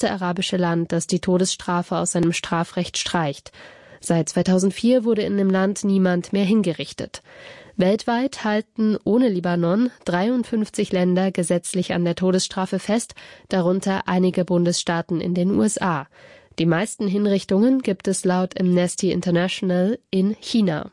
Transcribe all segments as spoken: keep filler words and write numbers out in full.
erste arabische Land, das die Todesstrafe aus seinem Strafrecht streicht. Seit zweitausendvier wurde in dem Land niemand mehr hingerichtet. Weltweit halten ohne Libanon dreiundfünfzig Länder gesetzlich an der Todesstrafe fest, darunter einige Bundesstaaten in den U S A. Die meisten Hinrichtungen gibt es laut Amnesty International in China.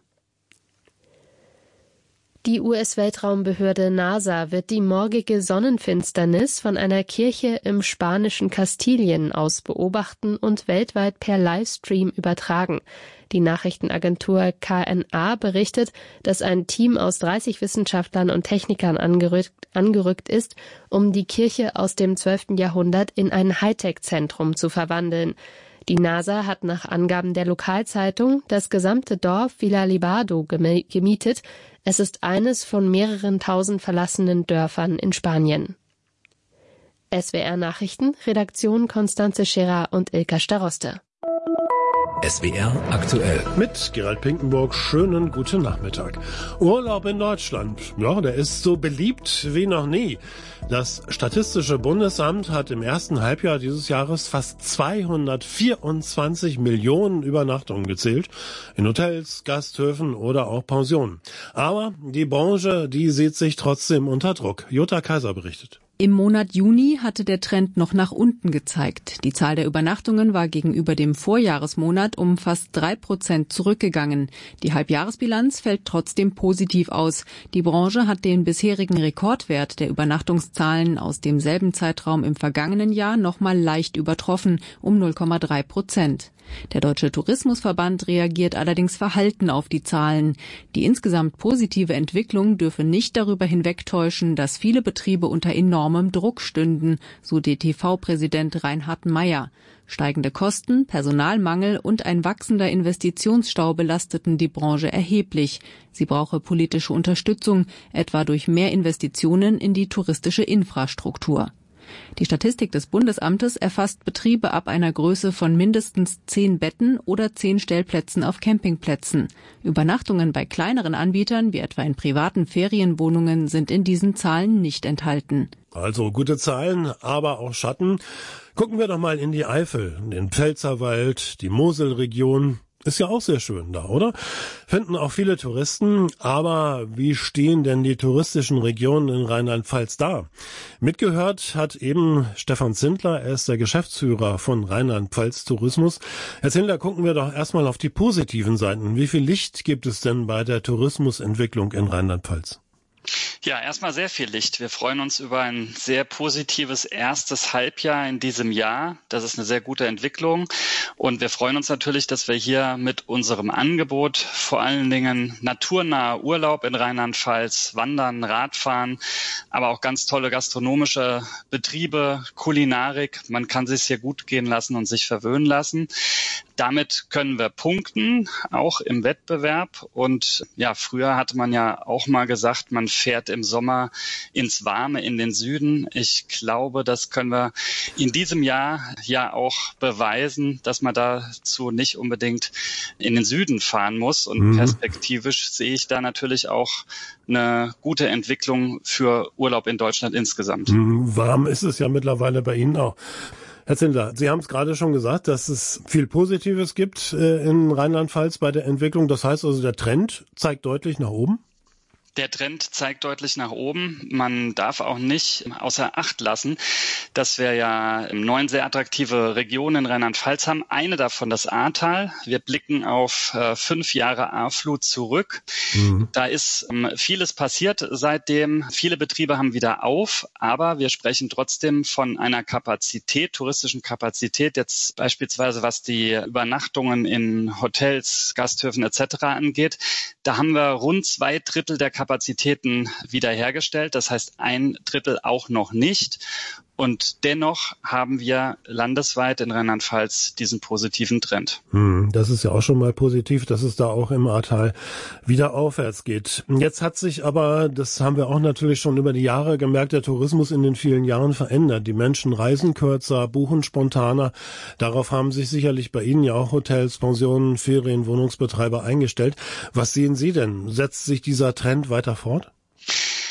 Die U S-Weltraumbehörde NASA wird die morgige Sonnenfinsternis von einer Kirche im spanischen Kastilien aus beobachten und weltweit per Livestream übertragen. Die Nachrichtenagentur K N A berichtet, dass ein Team aus dreißig Wissenschaftlern und Technikern angerückt, angerückt ist, um die Kirche aus dem zwölften Jahrhundert in ein Hightech-Zentrum zu verwandeln. Die NASA hat nach Angaben der Lokalzeitung das gesamte Dorf Villa Libado gemietet. Es ist eines von mehreren tausend verlassenen Dörfern in Spanien. S W R Nachrichten, Redaktion Constanze Scherer und Ilka Staroste. S W R aktuell. Mit Gerald Pinkenburg, schönen guten Nachmittag. Urlaub in Deutschland, ja, der ist so beliebt wie noch nie. Das Statistische Bundesamt hat im ersten Halbjahr dieses Jahres fast zweihundertvierundzwanzig Millionen Übernachtungen gezählt. In Hotels, Gasthöfen oder auch Pensionen. Aber die Branche, die sieht sich trotzdem unter Druck. Jutta Kaiser berichtet. Im Monat Juni hatte der Trend noch nach unten gezeigt. Die Zahl der Übernachtungen war gegenüber dem Vorjahresmonat um fast drei Prozent zurückgegangen. Die Halbjahresbilanz fällt trotzdem positiv aus. Die Branche hat den bisherigen Rekordwert der Übernachtungszahlen aus demselben Zeitraum im vergangenen Jahr nochmal leicht übertroffen, um null Komma drei Prozent. Der Deutsche Tourismusverband reagiert allerdings verhalten auf die Zahlen. Die insgesamt positive Entwicklung dürfe nicht darüber hinwegtäuschen, dass viele Betriebe unter enormem Druck stünden, so D T V-Präsident Reinhard Meyer. Steigende Kosten, Personalmangel und ein wachsender Investitionsstau belasteten die Branche erheblich. Sie brauche politische Unterstützung, etwa durch mehr Investitionen in die touristische Infrastruktur. Die Statistik des Bundesamtes erfasst Betriebe ab einer Größe von mindestens zehn Betten oder zehn Stellplätzen auf Campingplätzen. Übernachtungen bei kleineren Anbietern, wie etwa in privaten Ferienwohnungen, sind in diesen Zahlen nicht enthalten. Also gute Zahlen, aber auch Schatten. Gucken wir doch mal in die Eifel, den Pfälzerwald, die Moselregion. Ist ja auch sehr schön da, oder? Finden auch viele Touristen. Aber wie stehen denn die touristischen Regionen in Rheinland-Pfalz da? Mitgehört hat eben Stefan Zindler. Er ist der Geschäftsführer von Rheinland-Pfalz Tourismus. Herr Zindler, gucken wir doch erstmal auf die positiven Seiten. Wie viel Licht gibt es denn bei der Tourismusentwicklung in Rheinland-Pfalz? Ja, erstmal sehr viel Licht. Wir freuen uns über ein sehr positives erstes Halbjahr in diesem Jahr. Das ist eine sehr gute Entwicklung. Und wir freuen uns natürlich, dass wir hier mit unserem Angebot vor allen Dingen naturnaher Urlaub in Rheinland-Pfalz, Wandern, Radfahren, aber auch ganz tolle gastronomische Betriebe, Kulinarik. Man kann sich hier gut gehen lassen und sich verwöhnen lassen. Damit können wir punkten, auch im Wettbewerb. Und ja, früher hatte man ja auch mal gesagt, man fährt im Sommer ins Warme, in den Süden. Ich glaube, das können wir in diesem Jahr ja auch beweisen, dass man dazu nicht unbedingt in den Süden fahren muss. Und mhm. perspektivisch sehe ich da natürlich auch eine gute Entwicklung für Urlaub in Deutschland insgesamt. Mhm. Warm ist es ja mittlerweile bei Ihnen auch. Herr Zindler, Sie haben es gerade schon gesagt, dass es viel Positives gibt äh, in Rheinland-Pfalz bei der Entwicklung. Das heißt also, der Trend zeigt deutlich nach oben? Der Trend zeigt deutlich nach oben. Man darf auch nicht außer Acht lassen, dass wir ja neun sehr attraktive Regionen in Rheinland-Pfalz haben. Eine davon das Ahrtal. Wir blicken auf äh, fünf Jahre Ahrflut zurück. Mhm. Da ist ähm, vieles passiert seitdem. Viele Betriebe haben wieder auf, aber wir sprechen trotzdem von einer Kapazität, touristischen Kapazität, jetzt beispielsweise was die Übernachtungen in Hotels, Gasthöfen et cetera angeht. Da haben wir rund zwei Drittel der Kapazitäten wiederhergestellt. Das heißt, ein Drittel auch noch nicht. Und dennoch haben wir landesweit in Rheinland-Pfalz diesen positiven Trend. Hm, das ist ja auch schon mal positiv, dass es da auch im Ahrtal wieder aufwärts geht. Jetzt hat sich aber, das haben wir auch natürlich schon über die Jahre gemerkt, der Tourismus in den vielen Jahren verändert. Die Menschen reisen kürzer, buchen spontaner. Darauf haben sich sicherlich bei Ihnen ja auch Hotels, Pensionen, Ferien, Wohnungsbetreiber eingestellt. Was sehen Sie denn? Setzt sich dieser Trend weiter fort?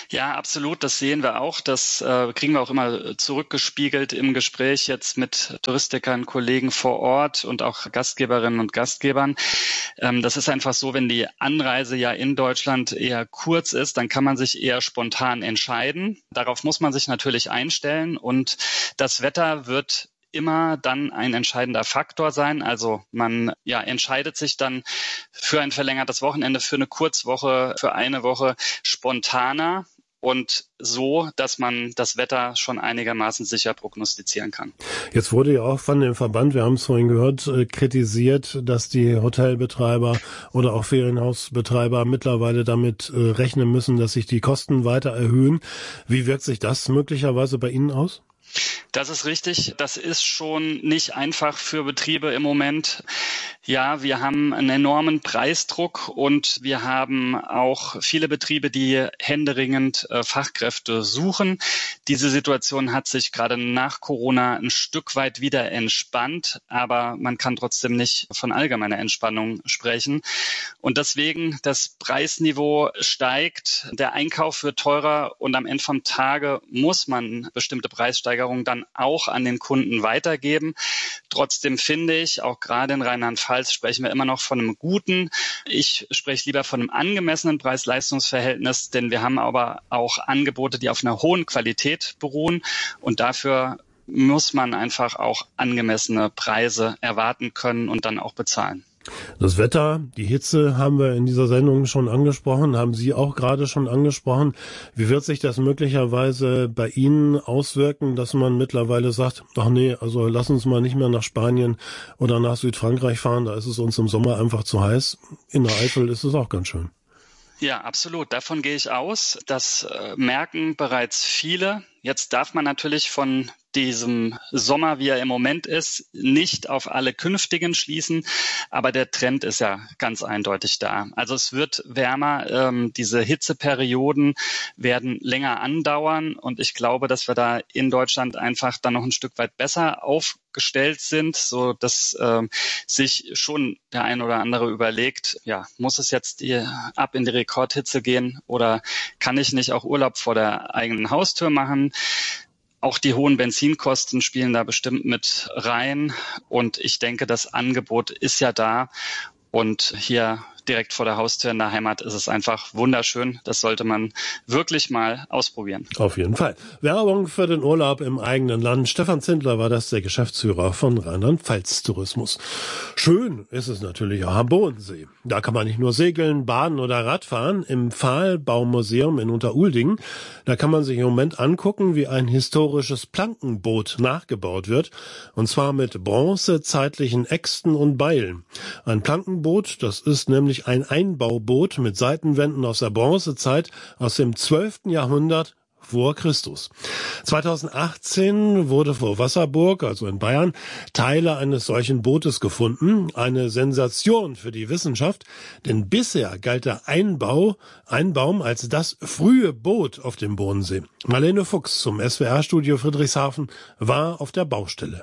Ja, absolut. Das sehen wir auch. Das äh, kriegen wir auch immer zurückgespiegelt im Gespräch jetzt mit Touristikern, Kollegen vor Ort und auch Gastgeberinnen und Gastgebern. Ähm, das ist einfach so, wenn die Anreise ja in Deutschland eher kurz ist, dann kann man sich eher spontan entscheiden. Darauf muss man sich natürlich einstellen und das Wetter wird immer dann ein entscheidender Faktor sein. Also man ja entscheidet sich dann für ein verlängertes Wochenende, für eine Kurzwoche, für eine Woche spontaner und so, dass man das Wetter schon einigermaßen sicher prognostizieren kann. Jetzt wurde ja auch von dem Verband, wir haben es vorhin gehört, äh, kritisiert, dass die Hotelbetreiber oder auch Ferienhausbetreiber mittlerweile damit äh, rechnen müssen, dass sich die Kosten weiter erhöhen. Wie wirkt sich das möglicherweise bei Ihnen aus? Das ist richtig. Das ist schon nicht einfach für Betriebe im Moment. Ja, wir haben einen enormen Preisdruck und wir haben auch viele Betriebe, die händeringend äh, Fachkräfte suchen. Diese Situation hat sich gerade nach Corona ein Stück weit wieder entspannt, aber man kann trotzdem nicht von allgemeiner Entspannung sprechen. Und deswegen, das Preisniveau steigt, der Einkauf wird teurer und am Ende vom Tage muss man bestimmte Preissteigerungen dann auch an den Kunden weitergeben. Trotzdem finde ich, auch gerade in Rheinland-Pfalz sprechen wir immer noch von einem guten. Ich spreche lieber von einem angemessenen Preis-Leistungs-Verhältnis, denn wir haben aber auch Angebote, die auf einer hohen Qualität beruhen und dafür muss man einfach auch angemessene Preise erwarten können und dann auch bezahlen. Das Wetter, die Hitze haben wir in dieser Sendung schon angesprochen, haben Sie auch gerade schon angesprochen. Wie wird sich das möglicherweise bei Ihnen auswirken, dass man mittlerweile sagt, ach nee, also lass uns mal nicht mehr nach Spanien oder nach Südfrankreich fahren, da ist es uns im Sommer einfach zu heiß. In der Eifel ist es auch ganz schön. Ja, absolut. Davon gehe ich aus. Das äh, merken bereits viele. Jetzt darf man natürlich von diesem Sommer, wie er im Moment ist, nicht auf alle künftigen schließen. Aber der Trend ist ja ganz eindeutig da. Also es wird wärmer. Ähm, diese Hitzeperioden werden länger andauern. Und ich glaube, dass wir da in Deutschland einfach dann noch ein Stück weit besser aufgestellt sind, so dass ähm, sich schon der ein oder andere überlegt, ja, muss es jetzt die, ab in die Rekordhitze gehen oder kann ich nicht auch Urlaub vor der eigenen Haustür machen? Auch die hohen Benzinkosten spielen da bestimmt mit rein. Und ich denke, das Angebot ist ja da. Und hier direkt vor der Haustür in der Heimat ist es einfach wunderschön. Das sollte man wirklich mal ausprobieren. Auf jeden Fall. Werbung für den Urlaub im eigenen Land. Stefan Zindler war das, der Geschäftsführer von Rheinland-Pfalz Tourismus. Schön ist es natürlich auch am Bodensee. Da kann man nicht nur segeln, baden oder Radfahren. Im Pfahlbaumuseum in Unteruldingen, da kann man sich im Moment angucken, wie ein historisches Plankenboot nachgebaut wird. Und zwar mit bronzezeitlichen Äxten und Beilen. Ein Plankenboot, das ist nämlich ein Einbauboot mit Seitenwänden aus der Bronzezeit aus dem zwölften Jahrhundert vor Christus. zweitausendachtzehn wurde vor Wasserburg, also in Bayern, Teile eines solchen Bootes gefunden. Eine Sensation für die Wissenschaft, denn bisher galt der Einbau, Einbaum als das frühe Boot auf dem Bodensee. Marlene Fuchs zum S W R-Studio Friedrichshafen war auf der Baustelle.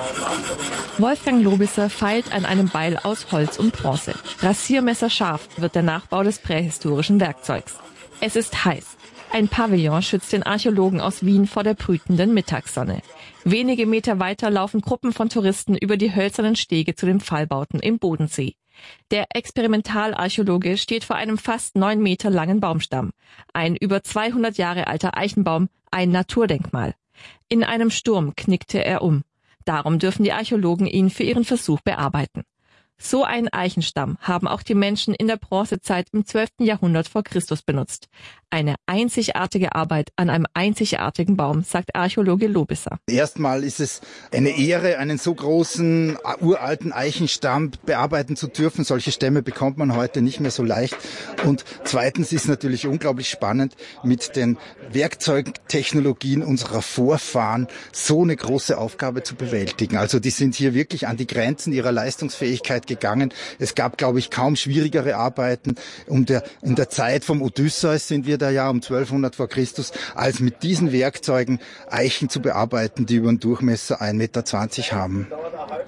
Wolfgang Lobisser feilt an einem Beil aus Holz und Bronze. Rasiermesser scharf wird der Nachbau des prähistorischen Werkzeugs. Es ist heiß. Ein Pavillon schützt den Archäologen aus Wien vor der brütenden Mittagssonne. Wenige Meter weiter laufen Gruppen von Touristen über die hölzernen Stege zu den Pfahlbauten im Bodensee. Der Experimentalarchäologe steht vor einem fast neun Meter langen Baumstamm. Ein über zweihundert Jahre alter Eichenbaum, ein Naturdenkmal. In einem Sturm knickte er um. Darum dürfen die Archäologen ihn für ihren Versuch bearbeiten. So einen Eichenstamm haben auch die Menschen in der Bronzezeit im zwölften Jahrhundert vor Christus benutzt. Eine einzigartige Arbeit an einem einzigartigen Baum, sagt Archäologe Lobisser. Erstmal ist es eine Ehre, einen so großen, uralten Eichenstamm bearbeiten zu dürfen. Solche Stämme bekommt man heute nicht mehr so leicht. Und zweitens ist natürlich unglaublich spannend, mit den Werkzeugtechnologien unserer Vorfahren so eine große Aufgabe zu bewältigen. Also die sind hier wirklich an die Grenzen ihrer Leistungsfähigkeit gegangen. Es gab, glaube ich, kaum schwierigere Arbeiten. Um der, in der Zeit vom Odysseus sind wir da ja um zwölfhundert vor Christus, als mit diesen Werkzeugen Eichen zu bearbeiten, die über einen Durchmesser ein Meter zwanzig haben.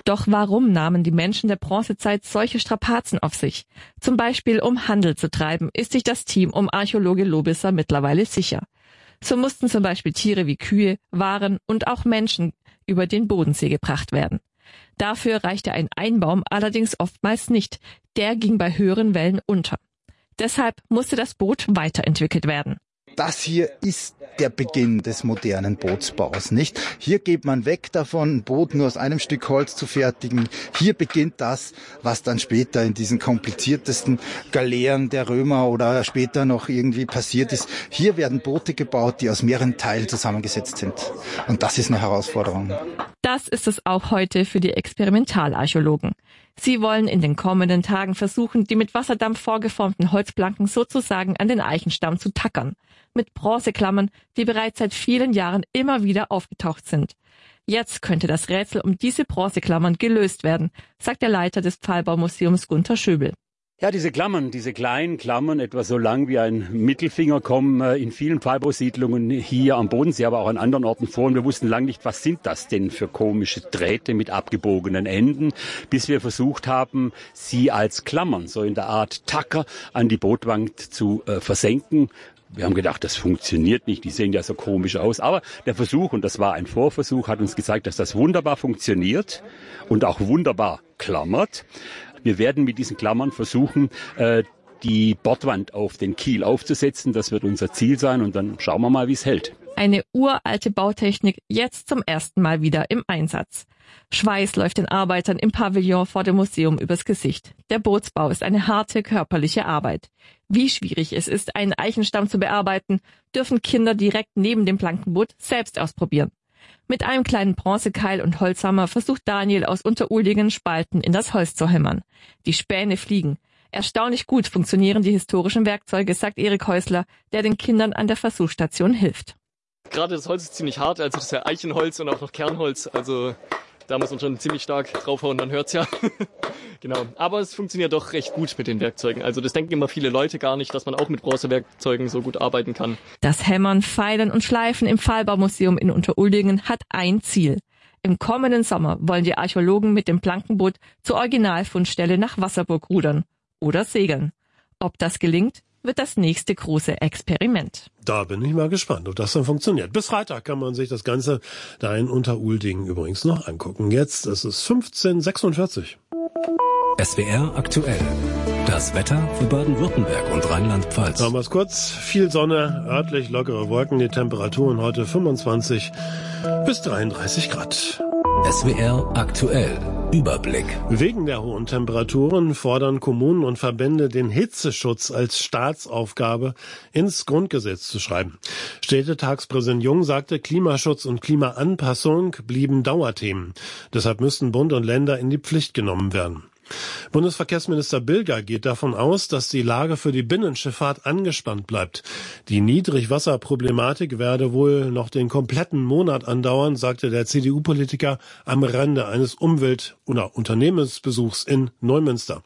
Doch warum nahmen die Menschen der Bronzezeit solche Strapazen auf sich? Zum Beispiel um Handel zu treiben, ist sich das Team um Archäologe Lobisser mittlerweile sicher. So mussten zum Beispiel Tiere wie Kühe, Waren und auch Menschen über den Bodensee gebracht werden. Dafür reichte ein Einbaum allerdings oftmals nicht. Der ging bei höheren Wellen unter. Deshalb musste das Boot weiterentwickelt werden. Das hier ist der Beginn des modernen Bootsbaus, nicht? Hier geht man weg davon, ein Boot nur aus einem Stück Holz zu fertigen. Hier beginnt das, was dann später in diesen kompliziertesten Galeeren der Römer oder später noch irgendwie passiert ist. Hier werden Boote gebaut, die aus mehreren Teilen zusammengesetzt sind. Und das ist eine Herausforderung. Das ist es auch heute für die Experimentalarchäologen. Sie wollen in den kommenden Tagen versuchen, die mit Wasserdampf vorgeformten Holzplanken sozusagen an den Eichenstamm zu tackern. Mit Bronzeklammern, die bereits seit vielen Jahren immer wieder aufgetaucht sind. Jetzt könnte das Rätsel um diese Bronzeklammern gelöst werden, sagt der Leiter des Pfahlbaumuseums Gunther Schöbel. Ja, diese Klammern, diese kleinen Klammern, etwa so lang wie ein Mittelfinger, kommen in vielen Pfahlbausiedlungen hier am Bodensee, aber auch an anderen Orten vor. Und wir wussten lange nicht, was sind das denn für komische Drähte mit abgebogenen Enden, bis wir versucht haben, sie als Klammern, so in der Art Tacker, an die Bootwand zu äh, versenken. Wir haben gedacht, das funktioniert nicht, die sehen ja so komisch aus. Aber der Versuch, und das war ein Vorversuch, hat uns gezeigt, dass das wunderbar funktioniert und auch wunderbar klammert. Wir werden mit diesen Klammern versuchen, äh, die Bordwand auf den Kiel aufzusetzen. Das wird unser Ziel sein und dann schauen wir mal, wie es hält. Eine uralte Bautechnik, jetzt zum ersten Mal wieder im Einsatz. Schweiß läuft den Arbeitern im Pavillon vor dem Museum übers Gesicht. Der Bootsbau ist eine harte körperliche Arbeit. Wie schwierig es ist, einen Eichenstamm zu bearbeiten, dürfen Kinder direkt neben dem Plankenboot selbst ausprobieren. Mit einem kleinen Bronzekeil und Holzhammer versucht Daniel aus Unteruldingen Spalten in das Holz zu hämmern. Die Späne fliegen. Erstaunlich gut funktionieren die historischen Werkzeuge, sagt Erik Häusler, der den Kindern an der Versuchsstation hilft. Gerade das Holz ist ziemlich hart, also das ist ja Eichenholz und auch noch Kernholz, also da muss man schon ziemlich stark draufhauen, dann hört's ja. Genau. Aber es funktioniert doch recht gut mit den Werkzeugen. Also das denken immer viele Leute gar nicht, dass man auch mit Bronzewerkzeugen so gut arbeiten kann. Das Hämmern, Feilen und Schleifen im Pfahlbaumuseum in Unteruldingen hat ein Ziel. Im kommenden Sommer wollen die Archäologen mit dem Plankenboot zur Originalfundstelle nach Wasserburg rudern oder segeln. Ob das gelingt, wird das nächste große Experiment. Da bin ich mal gespannt, ob das dann funktioniert. Bis Freitag kann man sich das Ganze da in Unteruldingen übrigens noch angucken. Jetzt ist es fünfzehn Uhr sechsundvierzig. S W R aktuell. Das Wetter für Baden-Württemberg und Rheinland-Pfalz. Machen wir es kurz. Viel Sonne, örtlich lockere Wolken. Die Temperaturen heute fünfundzwanzig bis dreiunddreißig Grad. S W R aktuell. Überblick. Wegen der hohen Temperaturen fordern Kommunen und Verbände, den Hitzeschutz als Staatsaufgabe ins Grundgesetz zu schreiben. Städtetagspräsident Jung sagte, Klimaschutz und Klimaanpassung blieben Dauerthemen. Deshalb müssten Bund und Länder in die Pflicht genommen werden. Bundesverkehrsminister Bilger geht davon aus, dass die Lage für die Binnenschifffahrt angespannt bleibt. Die Niedrigwasserproblematik werde wohl noch den kompletten Monat andauern, sagte der C D U-Politiker am Rande eines Umwelt- oder Unternehmensbesuchs in Neumünster.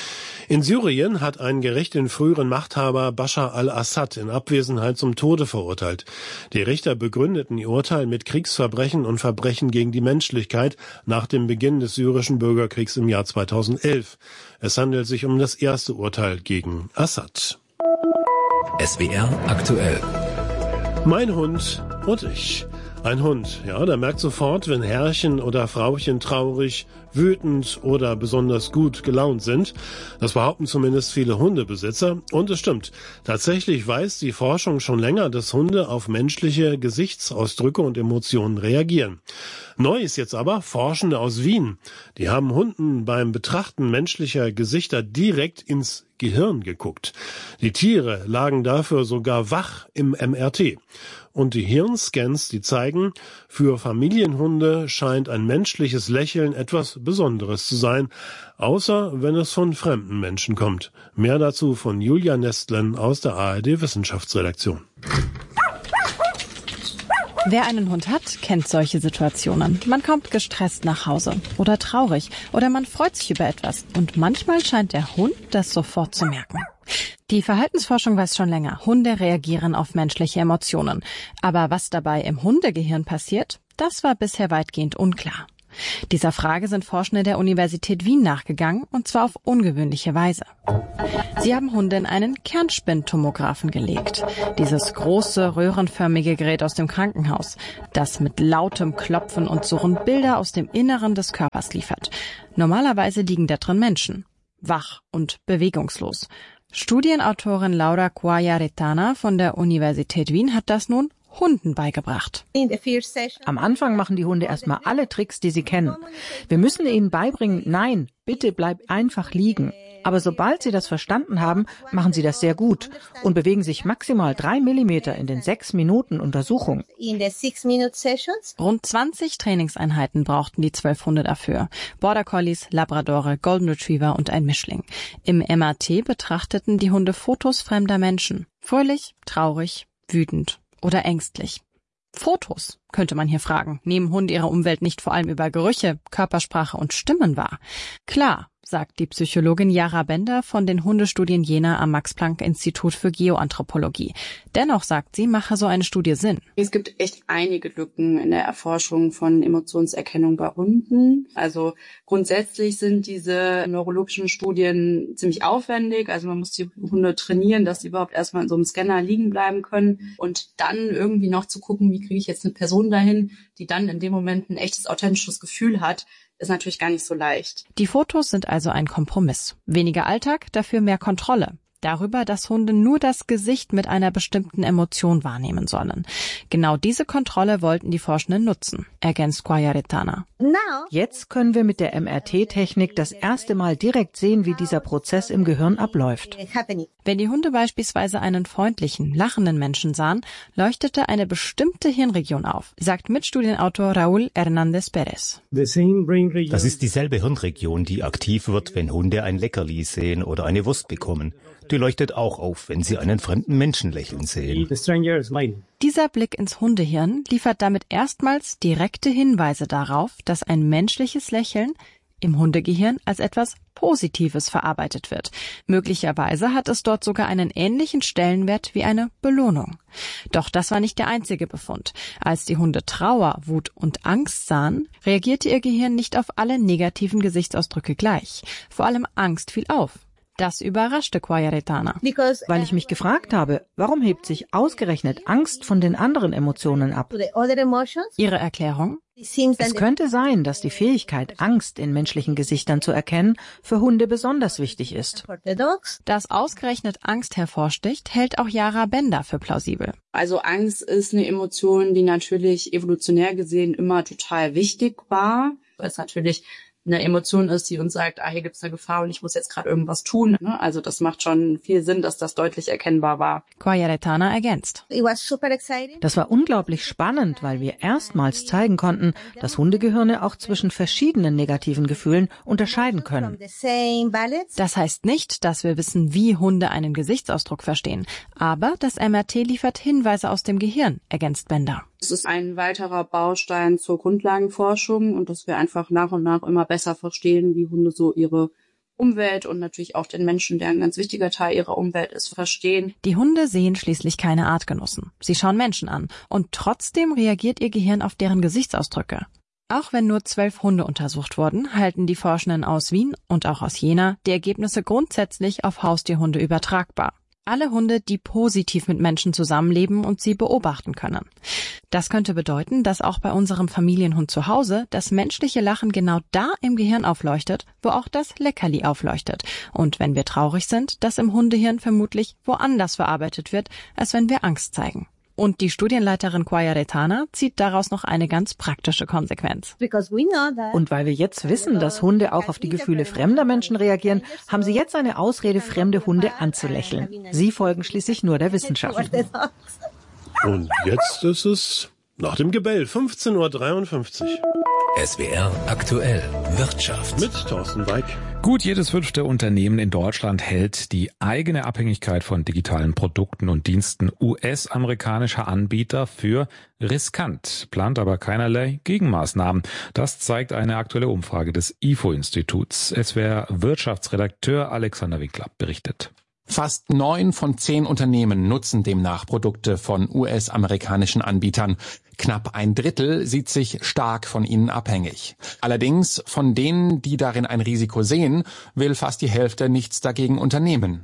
In Syrien hat ein Gericht den früheren Machthaber Bashar al-Assad in Abwesenheit zum Tode verurteilt. Die Richter begründeten ihr Urteil mit Kriegsverbrechen und Verbrechen gegen die Menschlichkeit nach dem Beginn des syrischen Bürgerkriegs im Jahr zweitausendelf. Es handelt sich um das erste Urteil gegen Assad. S W R aktuell. Mein Hund und ich. Ein Hund, ja, der merkt sofort, wenn Herrchen oder Frauchen traurig, wütend oder besonders gut gelaunt sind. Das behaupten zumindest viele Hundebesitzer. Und es stimmt. Tatsächlich weiß die Forschung schon länger, dass Hunde auf menschliche Gesichtsausdrücke und Emotionen reagieren. Neu ist jetzt aber Forschende aus Wien. Die haben Hunden beim Betrachten menschlicher Gesichter direkt ins Gehirn geguckt. Die Tiere lagen dafür sogar wach im M R T. Und die Hirnscans, die zeigen, für Familienhunde scheint ein menschliches Lächeln etwas Besonderes zu sein, außer wenn es von fremden Menschen kommt. Mehr dazu von Julia Nestlen aus der A R D Wissenschaftsredaktion. Wer einen Hund hat, kennt solche Situationen. Man kommt gestresst nach Hause oder traurig oder man freut sich über etwas. Und manchmal scheint der Hund das sofort zu merken. Die Verhaltensforschung weiß schon länger, Hunde reagieren auf menschliche Emotionen. Aber was dabei im Hundegehirn passiert, das war bisher weitgehend unklar. Dieser Frage sind Forschende der Universität Wien nachgegangen, und zwar auf ungewöhnliche Weise. Sie haben Hunde in einen Kernspintomographen gelegt. Dieses große, röhrenförmige Gerät aus dem Krankenhaus, das mit lautem Klopfen und Surren Bilder aus dem Inneren des Körpers liefert. Normalerweise liegen da drin Menschen, wach und bewegungslos. Studienautorin Laura Cuayaretana von der Universität Wien hat das nun Hunden beigebracht. Am Anfang machen die Hunde erstmal alle Tricks, die sie kennen. Wir müssen ihnen beibringen, nein, bitte bleib einfach liegen. Aber sobald sie das verstanden haben, machen sie das sehr gut und bewegen sich maximal drei Millimeter in den sechs Minuten Untersuchung. Rund zwanzig Trainingseinheiten brauchten die zwölf Hunde dafür. Border Collies, Labradore, Golden Retriever und ein Mischling. Im M R T betrachteten die Hunde Fotos fremder Menschen. Fröhlich, traurig, wütend oder ängstlich. Fotos, könnte man hier fragen. Nehmen Hunde ihre Umwelt nicht vor allem über Gerüche, Körpersprache und Stimmen wahr? Klar, sagt die Psychologin Yara Bender von den Hundestudien Jena am Max-Planck-Institut für Geoanthropologie. Dennoch, sagt sie, mache so eine Studie Sinn. Es gibt echt einige Lücken in der Erforschung von Emotionserkennung bei Hunden. Also grundsätzlich sind diese neurologischen Studien ziemlich aufwendig. Also man muss die Hunde trainieren, dass sie überhaupt erstmal in so einem Scanner liegen bleiben können. Und dann irgendwie noch zu gucken, wie kriege ich jetzt eine Person dahin, die dann in dem Moment ein echtes, authentisches Gefühl hat, ist natürlich gar nicht so leicht. Die Fotos sind also ein Kompromiss. Weniger Alltag, dafür mehr Kontrolle. Darüber, dass Hunde nur das Gesicht mit einer bestimmten Emotion wahrnehmen sollen. Genau diese Kontrolle wollten die Forschenden nutzen, ergänzt Cuayaretana. Jetzt können wir mit der M R T-Technik das erste Mal direkt sehen, wie dieser Prozess im Gehirn abläuft. Wenn die Hunde beispielsweise einen freundlichen, lachenden Menschen sahen, leuchtete eine bestimmte Hirnregion auf, sagt Mitstudienautor Raúl Hernández Pérez. Das ist dieselbe Hirnregion, die aktiv wird, wenn Hunde ein Leckerli sehen oder eine Wurst bekommen. Die leuchtet auch auf, wenn sie einen fremden Menschen lächeln sehen. Dieser Blick ins Hundehirn liefert damit erstmals direkte Hinweise darauf, dass ein menschliches Lächeln im Hundegehirn als etwas Positives verarbeitet wird. Möglicherweise hat es dort sogar einen ähnlichen Stellenwert wie eine Belohnung. Doch das war nicht der einzige Befund. Als die Hunde Trauer, Wut und Angst sahen, reagierte ihr Gehirn nicht auf alle negativen Gesichtsausdrücke gleich. Vor allem Angst fiel auf. Das überraschte Cuayaretana. Weil ich mich gefragt habe, warum hebt sich ausgerechnet Angst von den anderen Emotionen ab? Ihre Erklärung? Es könnte sein, dass die Fähigkeit, Angst in menschlichen Gesichtern zu erkennen, für Hunde besonders wichtig ist. Dass ausgerechnet Angst hervorsticht, hält auch Yara Bender für plausibel. Also Angst ist eine Emotion, die natürlich evolutionär gesehen immer total wichtig war, weil es natürlich eine Emotion ist, die uns sagt, ah, hier gibt's eine Gefahr und ich muss jetzt gerade irgendwas tun. Also das macht schon viel Sinn, dass das deutlich erkennbar war. Cuayaretana ergänzt. Das war unglaublich spannend, weil wir erstmals zeigen konnten, dass Hundegehirne auch zwischen verschiedenen negativen Gefühlen unterscheiden können. Das heißt nicht, dass wir wissen, wie Hunde einen Gesichtsausdruck verstehen. Aber das M R T liefert Hinweise aus dem Gehirn, ergänzt Bender. Es ist ein weiterer Baustein zur Grundlagenforschung und dass wir einfach nach und nach immer besser verstehen, wie Hunde so ihre Umwelt und natürlich auch den Menschen, der ein ganz wichtiger Teil ihrer Umwelt ist, verstehen. Die Hunde sehen schließlich keine Artgenossen. Sie schauen Menschen an und trotzdem reagiert ihr Gehirn auf deren Gesichtsausdrücke. Auch wenn nur zwölf Hunde untersucht wurden, halten die Forschenden aus Wien und auch aus Jena die Ergebnisse grundsätzlich auf Haustierhunde übertragbar. Alle Hunde, die positiv mit Menschen zusammenleben und sie beobachten können. Das könnte bedeuten, dass auch bei unserem Familienhund zu Hause das menschliche Lachen genau da im Gehirn aufleuchtet, wo auch das Leckerli aufleuchtet. Und wenn wir traurig sind, das im Hundehirn vermutlich woanders verarbeitet wird, als wenn wir Angst zeigen. Und die Studienleiterin Cuayaretana zieht daraus noch eine ganz praktische Konsequenz. Und weil wir jetzt wissen, dass Hunde auch auf die Gefühle fremder Menschen reagieren, haben sie jetzt eine Ausrede, fremde Hunde anzulächeln. Sie folgen schließlich nur der Wissenschaft. Und jetzt ist es nach dem Gebell, fünfzehn Uhr dreiundfünfzig. S W R aktuell Wirtschaft mit Thorsten Weig. Gut jedes fünfte Unternehmen in Deutschland hält die eigene Abhängigkeit von digitalen Produkten und Diensten U S-amerikanischer Anbieter für riskant, plant aber keinerlei Gegenmaßnahmen. Das zeigt eine aktuelle Umfrage des I F O-Instituts. S W R-Wirtschaftsredakteur Alexander Winkler berichtet. Fast neun von zehn Unternehmen nutzen demnach Produkte von U S-amerikanischen Anbietern. Knapp ein Drittel sieht sich stark von ihnen abhängig. Allerdings von denen, die darin ein Risiko sehen, will fast die Hälfte nichts dagegen unternehmen.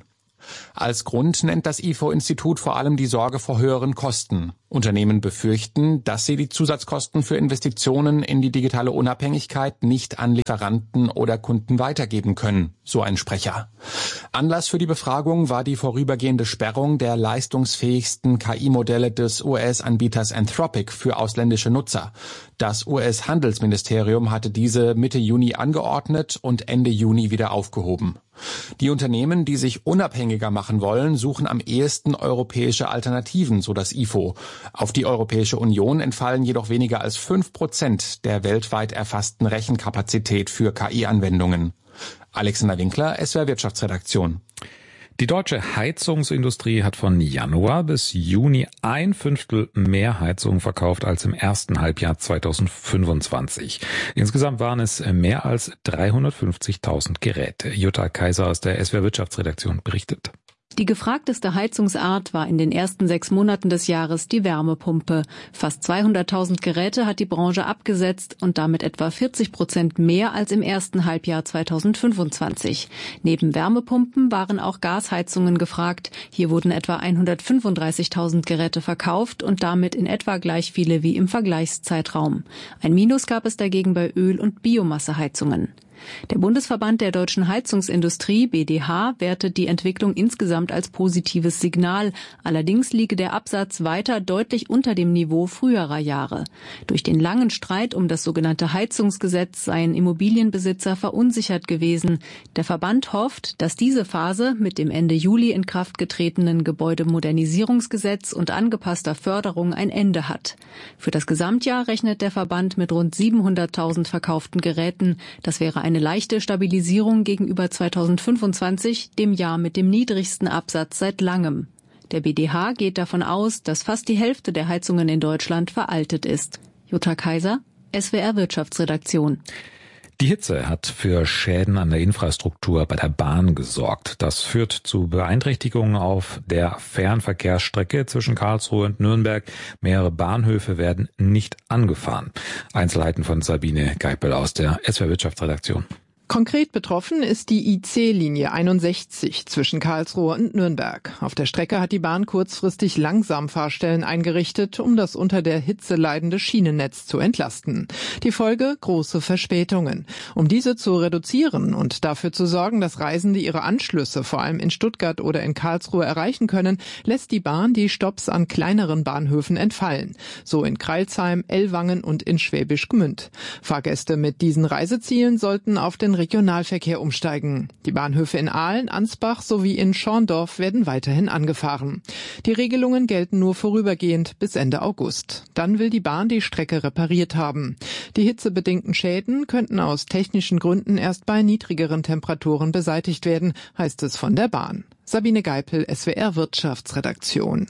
Als Grund nennt das I F O-Institut vor allem die Sorge vor höheren Kosten. Unternehmen befürchten, dass sie die Zusatzkosten für Investitionen in die digitale Unabhängigkeit nicht an Lieferanten oder Kunden weitergeben können, so ein Sprecher. Anlass für die Befragung war die vorübergehende Sperrung der leistungsfähigsten K I-Modelle des U S-Anbieters Anthropic für ausländische Nutzer. Das U S-Handelsministerium hatte diese Mitte Juni angeordnet und Ende Juni wieder aufgehoben. Die Unternehmen, die sich unabhängiger machen wollen, suchen am ehesten europäische Alternativen, so das I F O. Auf die Europäische Union entfallen jedoch weniger als fünf Prozent der weltweit erfassten Rechenkapazität für K I-Anwendungen. Alexander Winkler, S W R Wirtschaftsredaktion. Die deutsche Heizungsindustrie hat von Januar bis Juni ein Fünftel mehr Heizungen verkauft als im ersten Halbjahr zweitausendfünfundzwanzig. Insgesamt waren es mehr als dreihundertfünfzigtausend Geräte. Jutta Kaiser aus der S W R Wirtschaftsredaktion berichtet. Die gefragteste Heizungsart war in den ersten sechs Monaten des Jahres die Wärmepumpe. Fast zweihunderttausend Geräte hat die Branche abgesetzt und damit etwa vierzig Prozent mehr als im ersten Halbjahr zweitausendfünfundzwanzig. Neben Wärmepumpen waren auch Gasheizungen gefragt. Hier wurden etwa hundertfünfunddreißigtausend Geräte verkauft und damit in etwa gleich viele wie im Vergleichszeitraum. Ein Minus gab es dagegen bei Öl- und Biomasseheizungen. Der Bundesverband der deutschen Heizungsindustrie, B D H, wertet die Entwicklung insgesamt als positives Signal. Allerdings liege der Absatz weiter deutlich unter dem Niveau früherer Jahre. Durch den langen Streit um das sogenannte Heizungsgesetz seien Immobilienbesitzer verunsichert gewesen. Der Verband hofft, dass diese Phase mit dem Ende Juli in Kraft getretenen Gebäudemodernisierungsgesetz und angepasster Förderung ein Ende hat. Für das Gesamtjahr rechnet der Verband mit rund siebenhunderttausend verkauften Geräten. Das wäre ein Eine leichte Stabilisierung gegenüber zweitausendfünfundzwanzig, dem Jahr mit dem niedrigsten Absatz seit langem. Der B D H geht davon aus, dass fast die Hälfte der Heizungen in Deutschland veraltet ist. Jutta Kaiser, S W R Wirtschaftsredaktion. Die Hitze hat für Schäden an der Infrastruktur bei der Bahn gesorgt. Das führt zu Beeinträchtigungen auf der Fernverkehrsstrecke zwischen Karlsruhe und Nürnberg. Mehrere Bahnhöfe werden nicht angefahren. Einzelheiten von Sabine Geipel aus der S W R Wirtschaftsredaktion. Konkret betroffen ist die I C-Linie einundsechzig zwischen Karlsruhe und Nürnberg. Auf der Strecke hat die Bahn kurzfristig Langsamfahrstellen eingerichtet, um das unter der Hitze leidende Schienennetz zu entlasten. Die Folge: große Verspätungen. Um diese zu reduzieren und dafür zu sorgen, dass Reisende ihre Anschlüsse vor allem in Stuttgart oder in Karlsruhe erreichen können, lässt die Bahn die Stopps an kleineren Bahnhöfen entfallen. So in Crailsheim, Ellwangen und in Schwäbisch Gmünd. Fahrgäste mit diesen Reisezielen sollten auf den Regionalverkehr umsteigen. Die Bahnhöfe in Aalen, Ansbach sowie in Schorndorf werden weiterhin angefahren. Die Regelungen gelten nur vorübergehend bis Ende August. Dann will die Bahn die Strecke repariert haben. Die hitzebedingten Schäden könnten aus technischen Gründen erst bei niedrigeren Temperaturen beseitigt werden, heißt es von der Bahn. Sabine Geipel, S W R Wirtschaftsredaktion.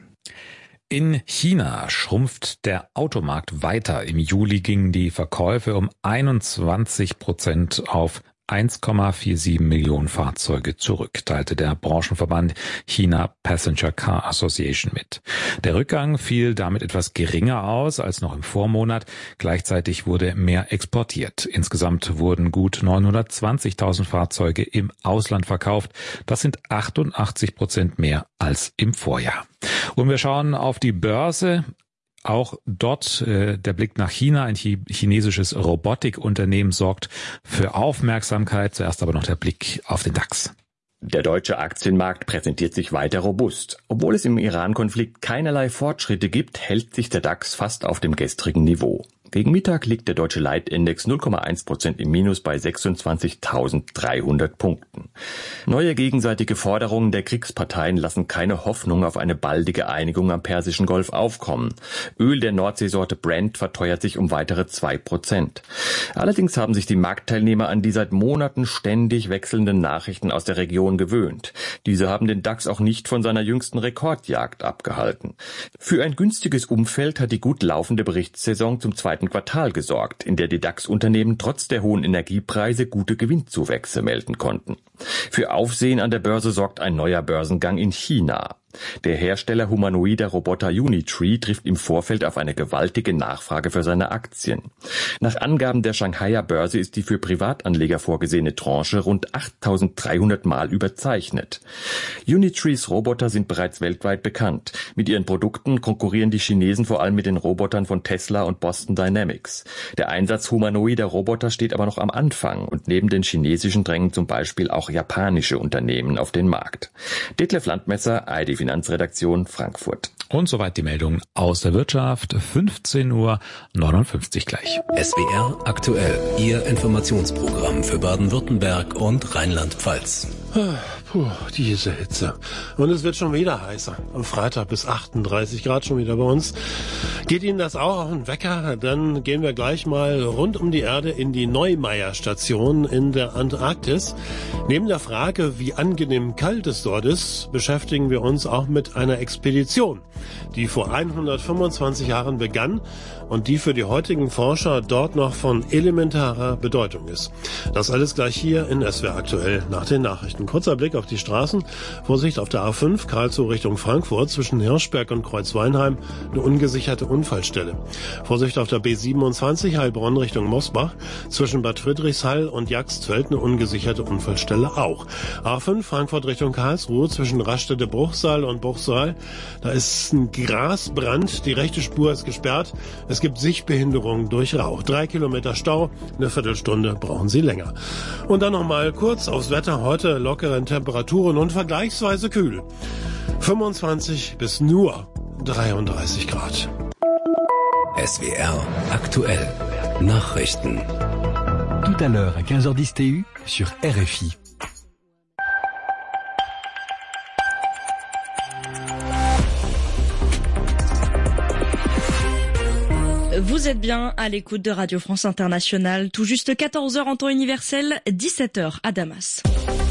In China schrumpft der Automarkt weiter. Im Juli gingen die Verkäufe um einundzwanzig Prozent auf eins Komma siebenundvierzig Millionen Fahrzeuge zurück, teilte der Branchenverband China Passenger Car Association mit. Der Rückgang fiel damit etwas geringer aus als noch im Vormonat. Gleichzeitig wurde mehr exportiert. Insgesamt wurden gut neunhundertzwanzigtausend Fahrzeuge im Ausland verkauft. Das sind achtundachtzig Prozent mehr als im Vorjahr. Und wir schauen auf die Börse. Auch dort äh, der Blick nach China. Ein chinesisches Robotikunternehmen sorgt für Aufmerksamkeit. Zuerst aber noch der Blick auf den DAX. Der deutsche Aktienmarkt präsentiert sich weiter robust. Obwohl es im Iran-Konflikt keinerlei Fortschritte gibt, hält sich der DAX fast auf dem gestrigen Niveau. Gegen Mittag liegt der deutsche Leitindex null Komma eins Prozent im Minus bei sechsundzwanzigtausenddreihundert Punkten. Neue gegenseitige Forderungen der Kriegsparteien lassen keine Hoffnung auf eine baldige Einigung am Persischen Golf aufkommen. Öl der Nordseesorte Brent verteuert sich um weitere zwei Prozent. Allerdings haben sich die Marktteilnehmer an die seit Monaten ständig wechselnden Nachrichten aus der Region gewöhnt. Diese haben den DAX auch nicht von seiner jüngsten Rekordjagd abgehalten. Für ein günstiges Umfeld hat die gut laufende Berichtssaison zum zweiten Quartal gesorgt, in der die DAX-Unternehmen trotz der hohen Energiepreise gute Gewinnzuwächse melden konnten. Für Aufsehen an der Börse sorgt ein neuer Börsengang in China. Der Hersteller humanoider Roboter Unitree trifft im Vorfeld auf eine gewaltige Nachfrage für seine Aktien. Nach Angaben der Shanghaier Börse ist die für Privatanleger vorgesehene Tranche rund achttausenddreihundert Mal überzeichnet. Unitrees Roboter sind bereits weltweit bekannt. Mit ihren Produkten konkurrieren die Chinesen vor allem mit den Robotern von Tesla und Boston Dynamics. Der Einsatz humanoider Roboter steht aber noch am Anfang und neben den chinesischen drängen zum Beispiel auch japanische Unternehmen auf den Markt. Detlef Landmesser, A R D Finanzredaktion, Frankfurt. Und soweit die Meldung aus der Wirtschaft. fünfzehn Uhr neunundfünfzig gleich. S W R aktuell, Ihr Informationsprogramm für Baden-Württemberg und Rheinland-Pfalz. Puh, diese Hitze. Und es wird schon wieder heißer. Am Freitag bis achtunddreißig Grad schon wieder bei uns. Geht Ihnen das auch auf den Wecker? Dann gehen wir gleich mal rund um die Erde in die Neumeier-Station in der Antarktis. Neben der Frage, wie angenehm kalt es dort ist, beschäftigen wir uns auch mit einer Expedition, die vor hundertfünfundzwanzig Jahren begann und die für die heutigen Forscher dort noch von elementarer Bedeutung ist. Das alles gleich hier in S W R aktuell nach den Nachrichten. Kurzer Blick auf die Straßen. Vorsicht auf der A fünf, Karlsruhe Richtung Frankfurt, zwischen Hirschberg und Kreuzweinheim, eine ungesicherte Unfallstelle. Vorsicht auf der B siebenundzwanzig, Heilbronn Richtung Mosbach, zwischen Bad Friedrichshall und Jagstveld, eine ungesicherte Unfallstelle auch. A fünf, Frankfurt Richtung Karlsruhe, zwischen Raststätte Bruchsal und Bruchsal, da ist ein Grasbrand, die rechte Spur ist gesperrt, es gibt Sichtbehinderungen durch Rauch. Drei Kilometer Stau, eine Viertelstunde brauchen Sie länger. Und dann noch mal kurz aufs Wetter. Heute lockeren Temperaturen und vergleichsweise kühl. fünfundzwanzig bis nur dreiunddreißig Grad. S W R aktuell. Nachrichten. Tout à l'heure à quinze heures dix T U sur R F I. Vous êtes bien à l'écoute de Radio France Internationale. Tout juste quatorze heures en temps universel, dix-sept heures à Damas.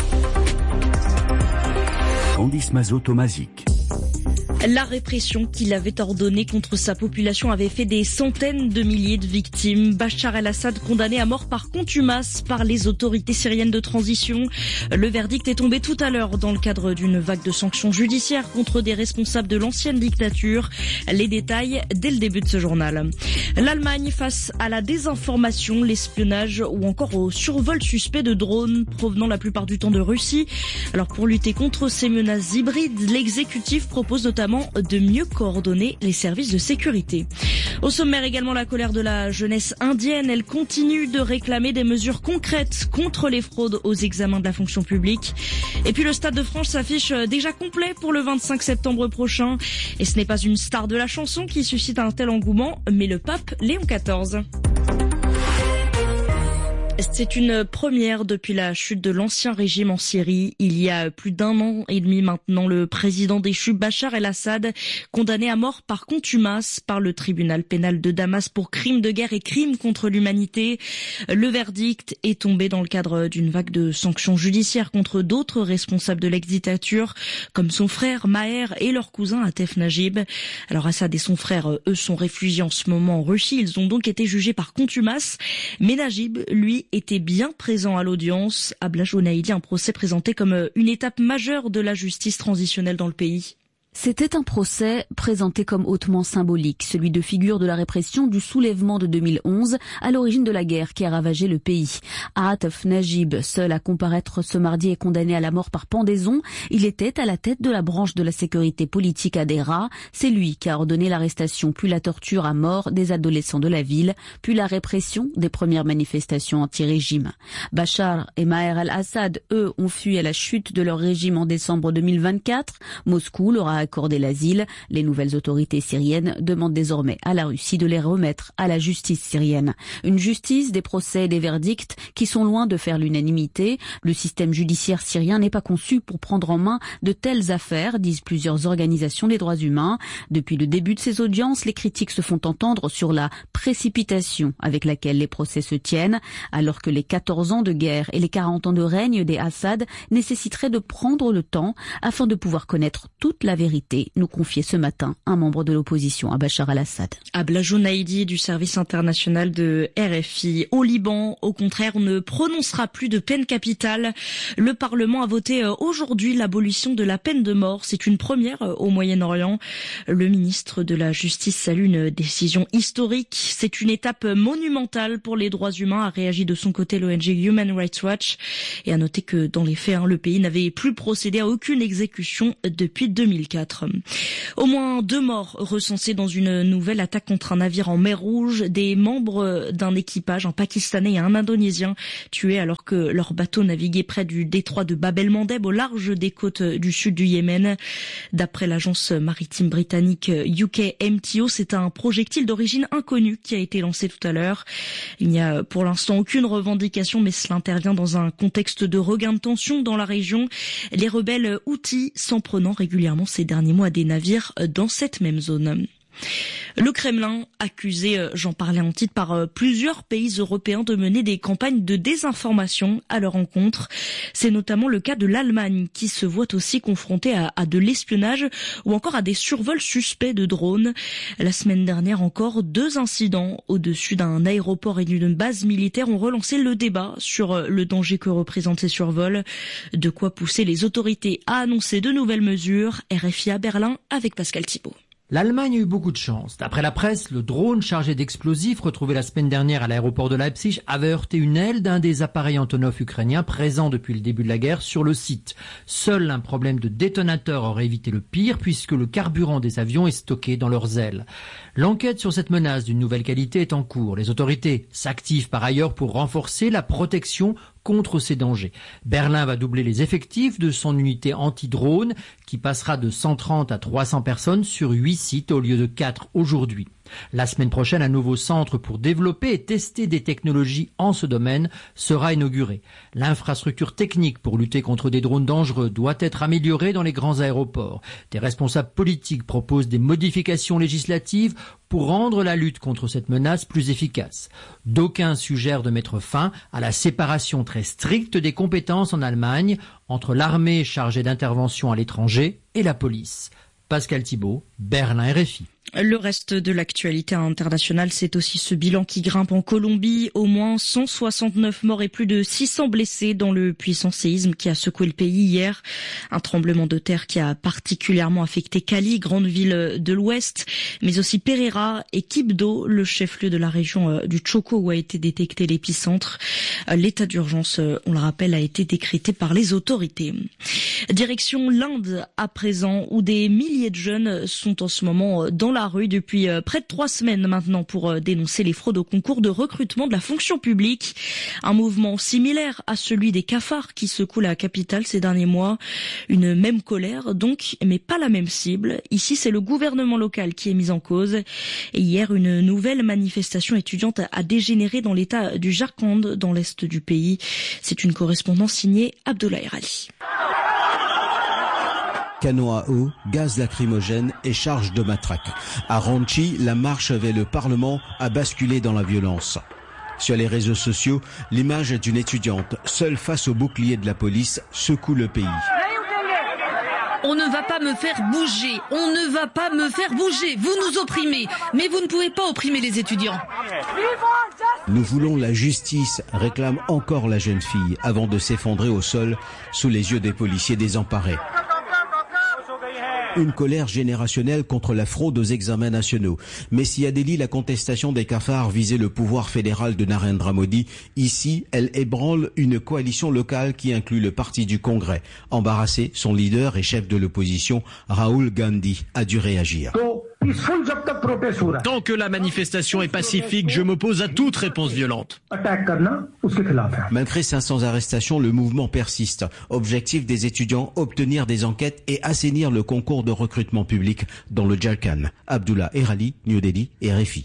Candice Mazot-Tomazic. La répression qu'il avait ordonnée contre sa population avait fait des centaines de milliers de victimes. Bachar el-Assad condamné à mort par contumace par les autorités syriennes de transition. Le verdict est tombé tout à l'heure dans le cadre d'une vague de sanctions judiciaires contre des responsables de l'ancienne dictature. Les détails dès le début de ce journal. L'Allemagne face à la désinformation, l'espionnage ou encore au survol suspect de drones provenant la plupart du temps de Russie. Alors pour lutter contre ces menaces hybrides, l'exécutif propose notamment de mieux coordonner les services de sécurité. Au sommaire également la colère de la jeunesse indienne. Elle continue de réclamer des mesures concrètes contre les fraudes aux examens de la fonction publique. Et puis le Stade de France s'affiche déjà complet pour le vingt-cinq septembre prochain. Et ce n'est pas une star de la chanson qui suscite un tel engouement, mais le pape Léon quatorze. C'est une première depuis la chute de l'ancien régime en Syrie. Il y a plus d'un an et demi maintenant, le président déchu Bachar el-Assad, condamné à mort par contumace par le tribunal pénal de Damas pour crimes de guerre et crimes contre l'humanité. Le verdict est tombé dans le cadre d'une vague de sanctions judiciaires contre d'autres responsables de l'ex-dictature, comme son frère Maher et leur cousin Atef Najib. Alors Assad et son frère, eux, sont réfugiés en ce moment en Russie. Ils ont donc été jugés par contumace. Mais Najib, lui, était bien présent à l'audience. Abla Jounaïdi, un procès présenté comme une étape majeure de la justice transitionnelle dans le pays. C'était un procès présenté comme hautement symbolique, celui de figure de la répression du soulèvement de deux mille onze, à l'origine de la guerre qui a ravagé le pays. Atef Najib, seul à comparaître ce mardi, est condamné à la mort par pendaison. Il était à la tête de la branche de la sécurité politique à Dera. C'est lui qui a ordonné l'arrestation, puis la torture à mort des adolescents de la ville, puis la répression des premières manifestations anti-régime. Bachar et Maher el-Assad, eux, ont fui à la chute de leur régime en décembre deux mille vingt-quatre. Moscou leur a accordé l'asile. Les nouvelles autorités syriennes demandent désormais à la Russie de les remettre à la justice syrienne. Une justice, des procès et des verdicts qui sont loin de faire l'unanimité. Le système judiciaire syrien n'est pas conçu pour prendre en main de telles affaires, disent plusieurs organisations des droits humains. Depuis le début de ces audiences, les critiques se font entendre sur la précipitation avec laquelle les procès se tiennent, alors que les quatorze ans de guerre et les quarante ans de règne des Assad nécessiteraient de prendre le temps afin de pouvoir connaître toute la vérité vérité, nous confiait ce matin un membre de l'opposition à Bachar al-Assad. Abla Jounaidi du service international de R F I. Au Liban, au contraire, on ne prononcera plus de peine capitale. Le Parlement a voté aujourd'hui l'abolition de la peine de mort. C'est une première au Moyen-Orient. Le ministre de la Justice salue une décision historique. C'est une étape monumentale pour les droits humains, a réagi de son côté l'O N G Human Rights Watch. Et à noter que dans les faits, hein, le pays n'avait plus procédé à aucune exécution depuis deux mille quatre. Au moins deux morts recensés dans une nouvelle attaque contre un navire en mer Rouge. Des membres d'un équipage, un Pakistanais et un Indonésien, tués alors que leur bateau naviguait près du détroit de Bab el-Mandeb au large des côtes du sud du Yémen. D'après l'agence maritime britannique U K M T O, c'est un projectile d'origine inconnue qui a été lancé tout à l'heure. Il n'y a pour l'instant aucune revendication, mais cela intervient dans un contexte de regain de tension dans la région. Les rebelles Houthis s'en prenant régulièrement ces derniers mois à des navires dans cette même zone. Le Kremlin, accusé, j'en parlais en titre, par plusieurs pays européens de mener des campagnes de désinformation à leur encontre. C'est notamment le cas de l'Allemagne qui se voit aussi confrontée à, à de l'espionnage ou encore à des survols suspects de drones. La semaine dernière encore, deux incidents au-dessus d'un aéroport et d'une base militaire ont relancé le débat sur le danger que représentent ces survols. De quoi pousser les autorités à annoncer de nouvelles mesures. R F I à Berlin avec Pascal Thibault. L'Allemagne a eu beaucoup de chance. D'après la presse, le drone chargé d'explosifs retrouvé la semaine dernière à l'aéroport de Leipzig avait heurté une aile d'un des appareils Antonov ukrainiens présents depuis le début de la guerre sur le site. Seul un problème de détonateur aurait évité le pire puisque le carburant des avions est stocké dans leurs ailes. L'enquête sur cette menace d'une nouvelle qualité est en cours. Les autorités s'activent par ailleurs pour renforcer la protection contre ces dangers. Berlin va doubler les effectifs de son unité anti-drone qui passera de cent trente à trois cents personnes sur huit sites au lieu de quatre aujourd'hui. La semaine prochaine, un nouveau centre pour développer et tester des technologies en ce domaine sera inauguré. L'infrastructure technique pour lutter contre des drones dangereux doit être améliorée dans les grands aéroports. Des responsables politiques proposent des modifications législatives pour rendre la lutte contre cette menace plus efficace. D'aucuns suggèrent de mettre fin à la séparation très stricte des compétences en Allemagne entre l'armée chargée d'intervention à l'étranger et la police. Pascal Thibault, Berlin R F I. Le reste de l'actualité internationale, c'est aussi ce bilan qui grimpe en Colombie. Au moins cent soixante-neuf morts et plus de six cents blessés dans le puissant séisme qui a secoué le pays hier. Un tremblement de terre qui a particulièrement affecté Cali, grande ville de l'Ouest, mais aussi Pereira et Quibdó, le chef-lieu de la région du Chocó où a été détecté l'épicentre. L'état d'urgence, on le rappelle, a été décrété par les autorités. Direction l'Inde à présent, où des milliers de jeunes sont en ce moment dans la rue depuis près de trois semaines maintenant pour dénoncer les fraudes au concours de recrutement de la fonction publique. Un mouvement similaire à celui des cafards qui secouent la capitale ces derniers mois. Une même colère donc, mais pas la même cible. Ici, c'est le gouvernement local qui est mis en cause. Et hier, une nouvelle manifestation étudiante a dégénéré dans l'état du Jharkhand, dans l'est du pays. C'est une correspondance signée Abdoulaye Ali. Canons à eau, gaz lacrymogène et charge de matraque. À Ranchi, la marche vers le Parlement a basculé dans la violence. Sur les réseaux sociaux, l'image d'une étudiante, seule face au bouclier de la police, secoue le pays. On ne va pas me faire bouger, on ne va pas me faire bouger, vous nous opprimez, mais vous ne pouvez pas opprimer les étudiants. Nous voulons la justice, réclame encore la jeune fille, avant de s'effondrer au sol sous les yeux des policiers désemparés. Une colère générationnelle contre la fraude aux examens nationaux. Mais si à Delhi, la contestation des cafards visait le pouvoir fédéral de Narendra Modi, ici, elle ébranle une coalition locale qui inclut le parti du Congrès. Embarrassé, son leader et chef de l'opposition, Rahul Gandhi, a dû réagir. Tant que la manifestation est pacifique, je m'oppose à toute réponse violente. Malgré cinq cents arrestations, le mouvement persiste. Objectif des étudiants, obtenir des enquêtes et assainir le concours de recrutement public dans le Jharkhand. Abdullah Erali, New Delhi, R F I.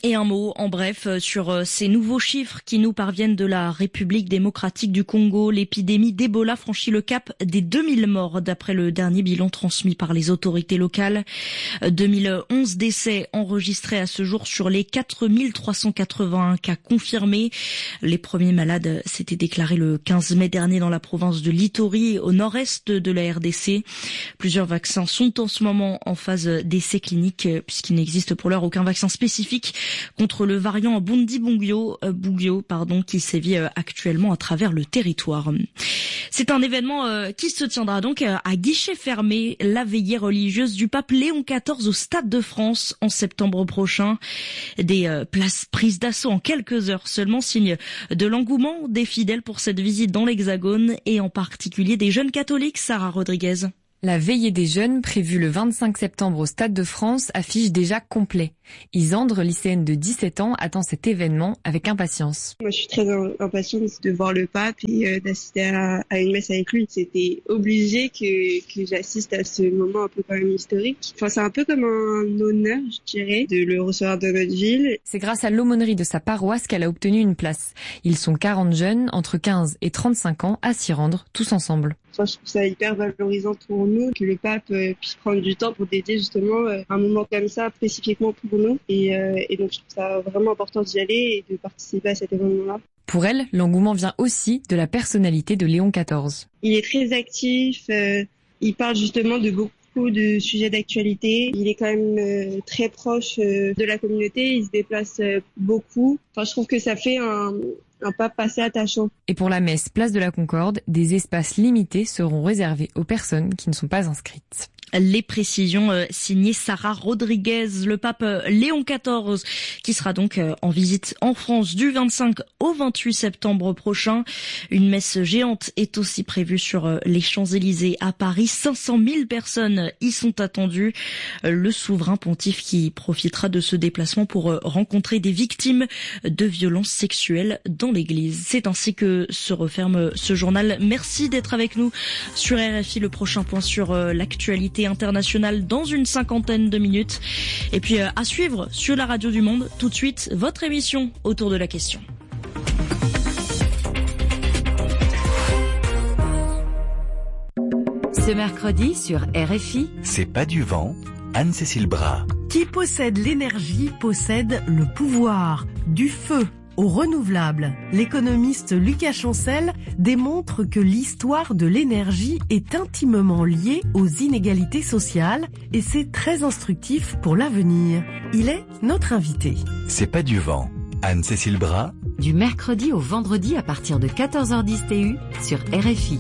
Et un mot, en bref, sur ces nouveaux chiffres qui nous parviennent de la République démocratique du Congo. L'épidémie d'Ebola franchit le cap des deux mille morts d'après le dernier bilan transmis par les autorités locales. deux mille onze décès enregistrés à ce jour sur les quatre mille trois cent quatre-vingt-un cas confirmés. Les premiers malades s'étaient déclarés le quinze mai dernier dans la province de l'Ituri, au nord-est de la R D C. Plusieurs vaccins sont en ce moment en phase d'essai clinique puisqu'il n'existe pour l'heure aucun vaccin spécifique contre le variant Bundibugyo, euh, Bugyo, pardon, qui sévit euh, actuellement à travers le territoire. C'est un événement euh, qui se tiendra donc euh, à guichet fermé, la veillée religieuse du pape Léon quatorze au Stade de France en septembre prochain. Des euh, places prises d'assaut en quelques heures seulement, signe de l'engouement des fidèles pour cette visite dans l'Hexagone et en particulier des jeunes catholiques. Sarah Rodriguez. La veillée des jeunes, prévue le vingt-cinq septembre au Stade de France, affiche déjà complet. Isandre, lycéenne de dix-sept ans, attend cet événement avec impatience. Moi, je suis très impatiente de voir le pape et euh, d'assister à, à une messe avec lui. C'était obligé que, que j'assiste à ce moment un peu quand même historique. Enfin, c'est un peu comme un honneur, je dirais, de le recevoir dans notre ville. C'est grâce à l'aumônerie de sa paroisse qu'elle a obtenu une place. Ils sont quarante jeunes, entre quinze et trente-cinq ans, à s'y rendre, tous ensemble. Enfin, je trouve ça hyper valorisant pour nous que le pape euh, puisse prendre du temps pour dédier justement euh, un moment comme ça spécifiquement pour nous. Et, euh, et donc je trouve ça vraiment important d'y aller et de participer à cet événement-là. Pour elle, l'engouement vient aussi de la personnalité de Léon quatorze. Il est très actif, euh, il parle justement de beaucoup de sujets d'actualité. Il est quand même euh, très proche euh, de la communauté, il se déplace euh, beaucoup. Enfin, je trouve que ça fait un... un pape assez attachant. Et pour la messe Place de la Concorde, des espaces limités seront réservés aux personnes qui ne sont pas inscrites. Les précisions euh, signées Sarah Rodriguez, le pape euh, Léon quatorze, qui sera donc euh, en visite en France du vingt-cinq au vingt-huit septembre prochain. Une messe géante est aussi prévue sur euh, les Champs-Élysées à Paris. cinq cent mille personnes y sont attendues. Euh, le souverain pontife qui profitera de ce déplacement pour euh, rencontrer des victimes de violences sexuelles dans l'église. C'est ainsi que se referme ce journal. Merci d'être avec nous sur R F I. Le prochain point sur euh, l'actualité internationale dans une cinquantaine de minutes. Et puis euh, à suivre sur la radio du Monde, tout de suite, votre émission Autour de la question. Ce mercredi sur R F I, C'est pas du vent, Anne-Cécile Bras. Qui possède l'énergie possède le pouvoir. Du feu au renouvelable, l'économiste Lucas Chancel démontre que l'histoire de l'énergie est intimement liée aux inégalités sociales et c'est très instructif pour l'avenir. Il est notre invité. C'est pas du vent, Anne-Cécile Bras. Du mercredi au vendredi à partir de quatorze heures dix T U sur R F I.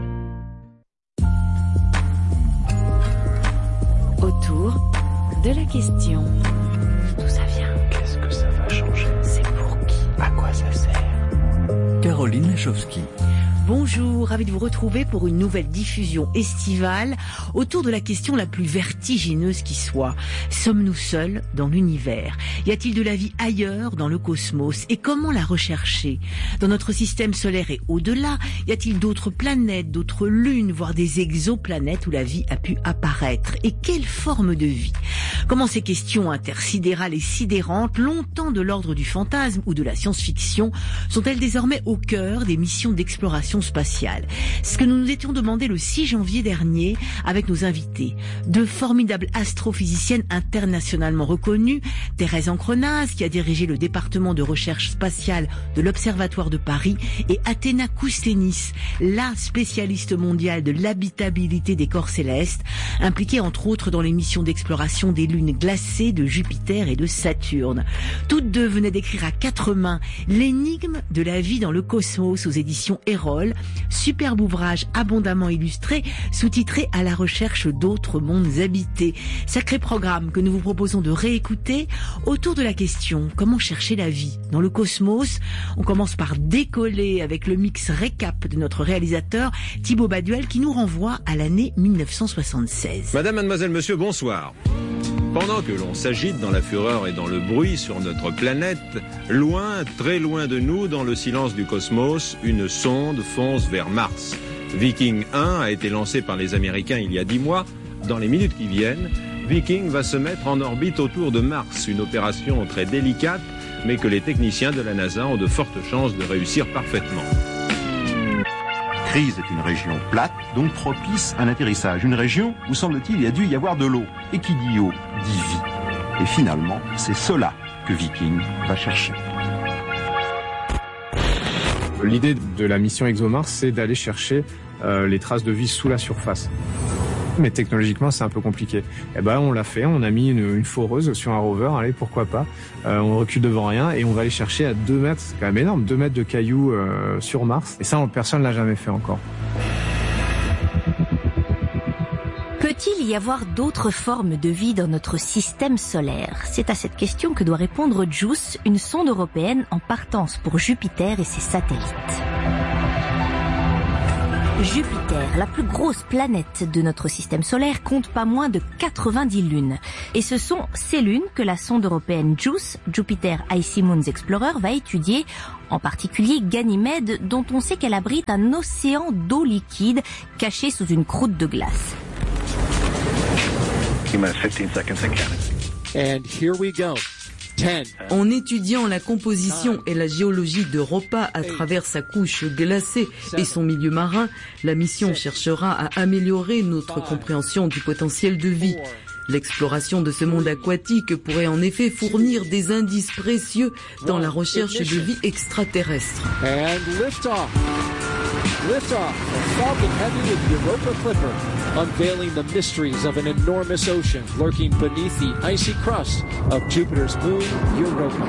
Autour de la question. D'où ça vient? Qu'est-ce que ça va changer? C'est pour qui? À quoi ça sert? Caroline Lachowski. Bonjour, ravi de vous retrouver pour une nouvelle diffusion estivale autour de la question la plus vertigineuse qui soit. Sommes-nous seuls dans l'univers? Y a-t-il de la vie ailleurs dans le cosmos? Et comment la rechercher? Dans notre système solaire et au-delà, y a-t-il d'autres planètes, d'autres lunes, voire des exoplanètes où la vie a pu apparaître? Et quelle forme de vie? Comment ces questions intersidérales et sidérantes, longtemps de l'ordre du fantasme ou de la science-fiction, sont-elles désormais au cœur des missions d'exploration spatiale? C'est ce que nous nous étions demandé le six janvier dernier avec nos invités. Deux formidables astrophysiciennes internationalement reconnues, Thérèse Ancrenaz, qui a dirigé le département de recherche spatiale de l'Observatoire de Paris, et Athéna Kousténis, la spécialiste mondiale de l'habitabilité des corps célestes, impliquée entre autres dans les missions d'exploration des lunes glacées de Jupiter et de Saturne. Toutes deux venaient d'écrire à quatre mains l'énigme de la vie dans le cosmos aux éditions Erol, superbe ouvrage abondamment illustré, sous-titré À la recherche d'autres mondes habités. Sacré programme que nous vous proposons de réécouter autour de la question comment chercher la vie dans le cosmos. On commence par décoller avec le mix récap de notre réalisateur Thibaut Baduel qui nous renvoie à l'année mille neuf cent soixante-seize. Madame, mademoiselle, monsieur, bonsoir. Pendant que l'on s'agite dans la fureur et dans le bruit sur notre planète, loin, très loin de nous, dans le silence du cosmos, une sonde fonce vers Mars. Viking un a été lancé par les Américains il y a dix mois. Dans les minutes qui viennent, Viking va se mettre en orbite autour de Mars, une opération très délicate, mais que les techniciens de la NASA ont de fortes chances de réussir parfaitement. Crise est une région plate, donc propice à l'atterrissage. Une région où, semble-t-il, il y a dû y avoir de l'eau. Et qui dit eau, dit vie. Et finalement, c'est cela que Viking va chercher. L'idée de la mission ExoMars, c'est d'aller chercher euh, les traces de vie sous la surface. Mais technologiquement, c'est un peu compliqué. Eh ben, on l'a fait, on a mis une, une foreuse sur un rover, allez, pourquoi pas. Euh, on recule devant rien et on va aller chercher à deux mètres, c'est quand même énorme, deux mètres de cailloux euh, sur Mars. Et ça, personne l'a jamais fait encore. Peut-il y avoir d'autres formes de vie dans notre système solaire? C'est à cette question que doit répondre JUICE, une sonde européenne en partance pour Jupiter et ses satellites. Jupiter, la plus grosse planète de notre système solaire, compte pas moins de quatre-vingt-dix lunes. Et ce sont ces lunes que la sonde européenne JUICE, Jupiter Icy Moons Explorer, va étudier, en particulier Ganymède, dont on sait qu'elle abrite un océan d'eau liquide caché sous une croûte de glace. And here we go. En étudiant la composition et la géologie d'Europa à travers sa couche glacée et son milieu marin, la mission cherchera à améliorer notre compréhension du potentiel de vie. L'exploration de ce monde aquatique pourrait en effet fournir des indices précieux dans la recherche de vie extraterrestre. And lift off. Lift off. A Falcon Heavy with Europa Clipper, unveiling the mysteries of an enormous ocean lurking beneath the icy crust of Jupiter's moon, Europa.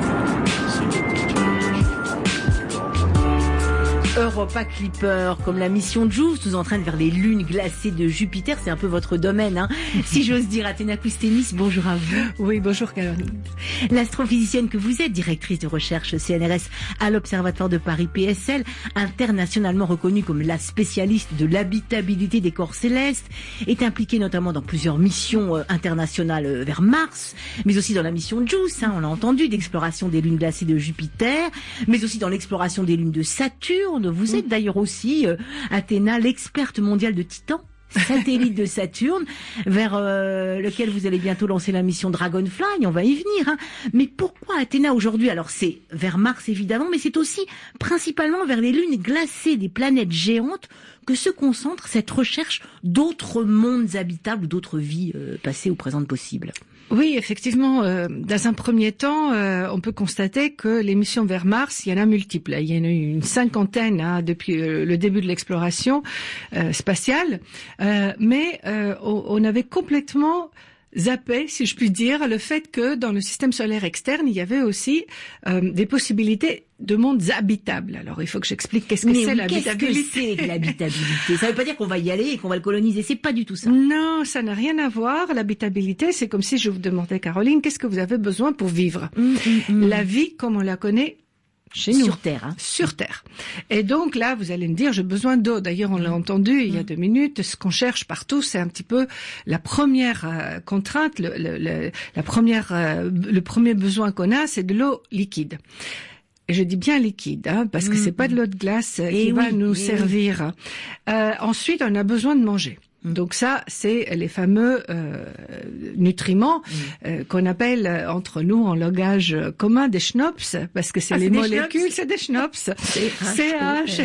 Europa Clipper, comme la mission JUICE, nous entraîne vers les lunes glacées de Jupiter. C'est un peu votre domaine, hein. Si j'ose dire. Athéna Koustémis, bonjour à vous. Oui, bonjour Caroline. L'astrophysicienne que vous êtes, directrice de recherche C N R S à l'Observatoire de Paris P S L, internationalement reconnue comme la spécialiste de l'habitabilité des corps célestes, est impliquée notamment dans plusieurs missions euh, internationales euh, vers Mars, mais aussi dans la mission JUICE, hein, on l'a entendu, d'exploration des lunes glacées de Jupiter, mais aussi dans l'exploration des lunes de Saturne. Vous êtes d'ailleurs aussi, euh, Athéna, l'experte mondiale de Titan, satellite de Saturne, vers euh, lequel vous allez bientôt lancer la mission Dragonfly, on va y venir. Hein. Mais pourquoi Athéna aujourd'hui? Alors c'est vers Mars évidemment, mais c'est aussi principalement vers les lunes glacées des planètes géantes que se concentre cette recherche d'autres mondes habitables ou d'autres vies euh, passées ou présentes possibles. Oui, effectivement, euh, dans un premier temps, euh, on peut constater que les missions vers Mars, il y en a multiples. Il y en a eu une cinquantaine hein, depuis euh, le début de l'exploration euh, spatiale, euh, mais euh, on, on avait complètement zappé, si je puis dire, le fait que dans le système solaire externe, il y avait aussi euh, des possibilités de mondes habitables. Alors, il faut que j'explique qu'est-ce que Mais c'est oui, l'habitabilité. Qu'est-ce que c'est l'habitabilité? Ça veut pas dire qu'on va y aller et qu'on va le coloniser. C'est pas du tout ça. Non, ça n'a rien à voir. L'habitabilité, c'est comme si je vous demandais, Caroline, qu'est-ce que vous avez besoin pour vivre? mmh, mmh. La vie, comme on la connaît chez nous. Sur Terre. Hein. Sur Terre. Et donc là, vous allez me dire, j'ai besoin d'eau. D'ailleurs, on l'a entendu il y a deux minutes. Ce qu'on cherche partout, c'est un petit peu la première euh, contrainte, le, le, le, la première, euh, le premier besoin qu'on a, c'est de l'eau liquide. Et je dis bien liquide, hein, parce que mmh. c'est pas de l'eau de glace euh, qui oui, va nous servir. Oui. Euh, ensuite, on a besoin de manger. Donc ça, c'est les fameux euh, nutriments mmh. euh, qu'on appelle euh, entre nous en langage commun des schnops, parce que c'est ah, les molécules, c'est des schnops. C'est H.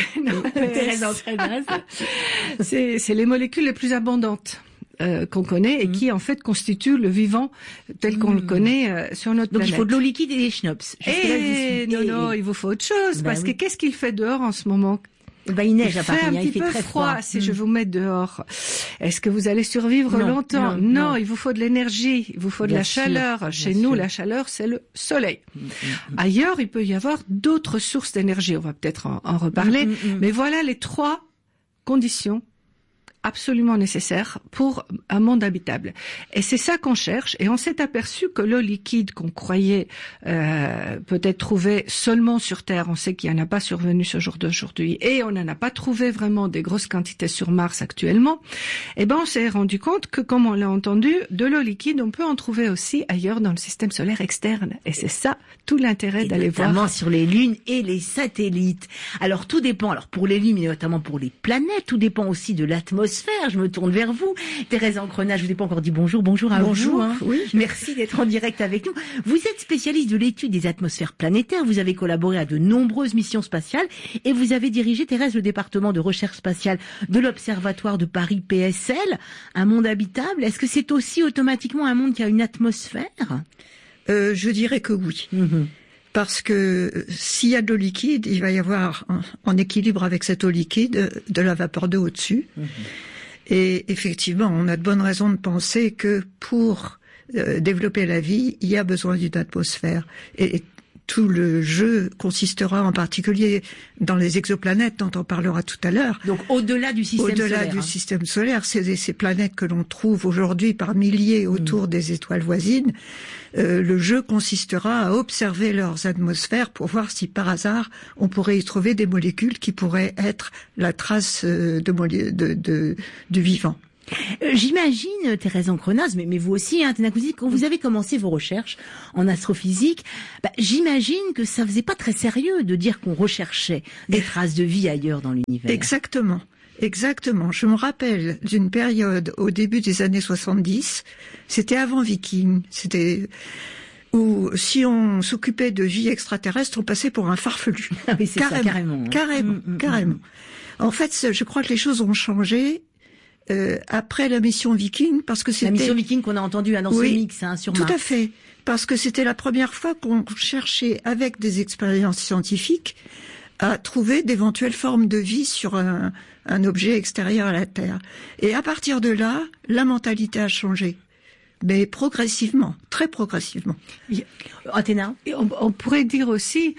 C'est c'est les molécules les plus abondantes. Euh, qu'on connaît et mmh. qui en fait constituent le vivant tel qu'on mmh. le connaît euh, sur notre Donc planète. Donc il faut de l'eau liquide et des schnapps. Et non, non, il vous faut autre chose, ben parce oui. que qu'est-ce qu'il fait dehors en ce moment? Ben, il neige il à Paris, fait un hein, petit il fait peu très froid, froid. si mmh. je vous mets dehors. Est-ce que vous allez survivre non, longtemps? Non, non, non, il vous faut de l'énergie, il vous faut bien de la sûr, chaleur. Chez nous, sûr. La chaleur, c'est le soleil. Mmh, mmh. Ailleurs, il peut y avoir d'autres sources d'énergie. On va peut-être en, en reparler. Mmh, mmh. Mais voilà les trois conditions absolument nécessaire pour un monde habitable. Et c'est ça qu'on cherche. Et on s'est aperçu que l'eau liquide qu'on croyait euh, peut-être trouver seulement sur Terre, on sait qu'il n'y en a pas survenu ce jour d'aujourd'hui, et on n'en a pas trouvé vraiment des grosses quantités sur Mars actuellement, eh ben on s'est rendu compte que, comme on l'a entendu, de l'eau liquide, on peut en trouver aussi ailleurs dans le système solaire externe. Et c'est ça tout l'intérêt et d'aller voir. Notamment sur les lunes et les satellites. Alors tout dépend, alors pour les lunes, mais notamment pour les planètes, tout dépend aussi de l'atmosphère l'atmosphère. Je me tourne vers vous. Thérèse Encrenat, je vous ai pas encore dit bonjour. Bonjour à bonjour, vous. Hein. Oui. Merci d'être en direct avec nous. Vous êtes spécialiste de l'étude des atmosphères planétaires. Vous avez collaboré à de nombreuses missions spatiales et vous avez dirigé, Thérèse, le département de recherche spatiale de l'Observatoire de Paris P S L. Un monde habitable. Est-ce que c'est aussi automatiquement un monde qui a une atmosphère? euh, Je dirais que oui. Mm-hmm. Parce que s'il y a de l'eau liquide, il va y avoir, en, en équilibre avec cette eau liquide, de la vapeur d'eau au-dessus. Mmh. Et effectivement, on a de bonnes raisons de penser que pour euh, développer la vie, il y a besoin d'une atmosphère. Et, et tout le jeu consistera en particulier dans les exoplanètes dont on parlera tout à l'heure. Donc au-delà du système au-delà solaire. Au-delà du hein. système solaire, c'est ces planètes que l'on trouve aujourd'hui par milliers autour mmh. des étoiles voisines. Euh, le jeu consistera à observer leurs atmosphères pour voir si par hasard on pourrait y trouver des molécules qui pourraient être la trace de, de, de, du vivant. Euh, j'imagine, Thérèse Encrenat, mais, mais vous aussi, hein, Ténacousi, quand vous avez commencé vos recherches en astrophysique, bah, j'imagine que ça faisait pas très sérieux de dire qu'on recherchait des traces de vie ailleurs dans l'univers. Exactement. Exactement. Je me rappelle d'une période au début des années soixante-dix, c'était avant Viking, c'était où si on s'occupait de vie extraterrestre, on passait pour un farfelu. Ah oui, c'est carrément, ça, carrément. Hein. Carrément, mmh, mmh, carrément. Mmh. En fait, je crois que les choses ont changé euh, après la mission Viking, parce que c'était... La mission Viking qu'on a entendue hein, dans oui, ce mix hein, sur Mars. Tout à fait. Parce que c'était la première fois qu'on cherchait, avec des expériences scientifiques, à trouver d'éventuelles formes de vie sur un, un objet extérieur à la Terre. Et à partir de là, la mentalité a changé. Mais progressivement, très progressivement. Athéna, on, on pourrait dire aussi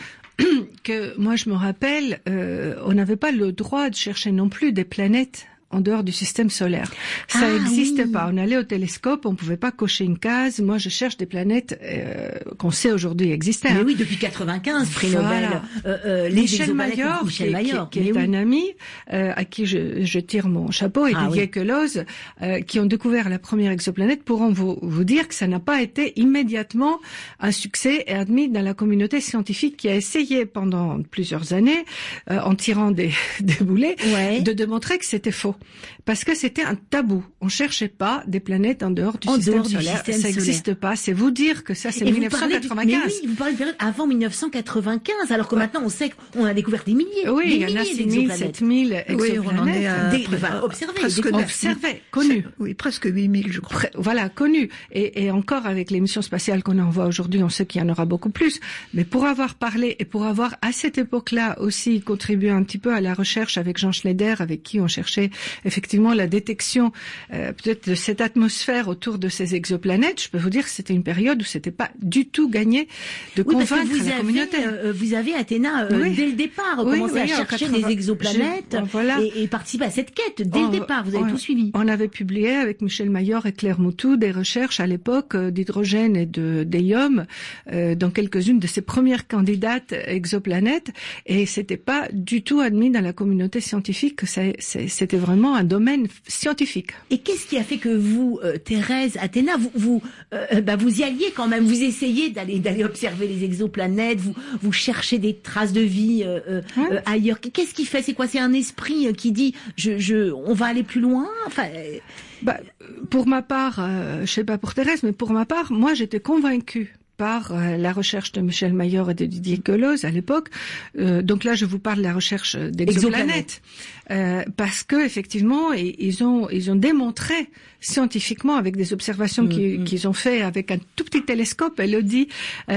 que, moi je me rappelle, euh, on n'avait pas le droit de chercher non plus des planètes en dehors du système solaire. Ça n'existe ah, oui. pas. On allait au télescope, on pouvait pas cocher une case. Moi, je cherche des planètes euh, qu'on sait aujourd'hui exister. Mais hein. oui, depuis quatre-vingt-quinze, prix voilà. Nobel. Euh, euh, les Michel Mayor, Michel qui, Mayor, qui, qui est oui. un ami euh, à qui je, je tire mon chapeau, et ah, Didier oui. Queloz, euh, qui ont découvert la première exoplanète, pourront vous, vous dire que ça n'a pas été immédiatement un succès et admis dans la communauté scientifique qui a essayé pendant plusieurs années, euh, en tirant des, des boulets, ouais. de démontrer que c'était faux. Parce que c'était un tabou. On cherchait pas des planètes en dehors du en système dehors solaire. Du système ça n'existe pas. C'est vous dire que ça, c'est et mille neuf cent quatre-vingt-quinze. Mais oui, vous parlez de période avant mille neuf cent quatre-vingt-quinze, alors que ouais. maintenant on sait qu'on a découvert des milliers, oui, des il y en a six mille, sept mille exoplanètes. Oui, on en est à des, près, enfin, observés, presque observés, connus. Oui, presque huit mille, je crois. Voilà, connus. Et, et encore avec les missions spatiales qu'on envoie aujourd'hui, on sait qu'il y en aura beaucoup plus. Mais pour avoir parlé et pour avoir à cette époque-là aussi contribué un petit peu à la recherche avec Jean Schneider, avec qui on cherchait effectivement la détection euh, peut-être de cette atmosphère autour de ces exoplanètes, je peux vous dire que c'était une période où c'était pas du tout gagné de oui, convaincre parce que vous la avez, communauté. Euh, vous avez, Athéna, euh, oui. dès le départ, oui, commencé oui, à chercher quatre-vingts des exoplanètes voilà. et, et participer à cette quête dès on, le départ. Vous avez on, tout suivi. On avait publié avec Michel Mayor et Claire Moutou des recherches à l'époque euh, d'hydrogène et de d'hélium euh, dans quelques-unes de ces premières candidates exoplanètes, et c'était pas du tout admis dans la communauté scientifique que ça, c'était vraiment un domaine scientifique. Et qu'est-ce qui a fait que vous, euh, Thérèse, Athéna, vous vous, euh, bah, vous y alliez quand même, vous essayez d'aller d'aller observer les exoplanètes, vous vous cherchez des traces de vie euh, euh, ouais. euh, ailleurs. Qu'est-ce qui fait? C'est quoi? C'est un esprit qui dit je je on va aller plus loin? Enfin. Euh... Bah, pour ma part, euh, je sais pas pour Thérèse, mais pour ma part, moi j'étais convaincue par euh, la recherche de Michel Mayor et de Didier Queloz à l'époque. Euh, donc là, je vous parle de la recherche d'exoplanètes, euh, parce que effectivement, et, ils ont ils ont démontré scientifiquement avec des observations mmh, qu'ils, mmh. qu'ils ont fait avec un tout petit télescope. Elodie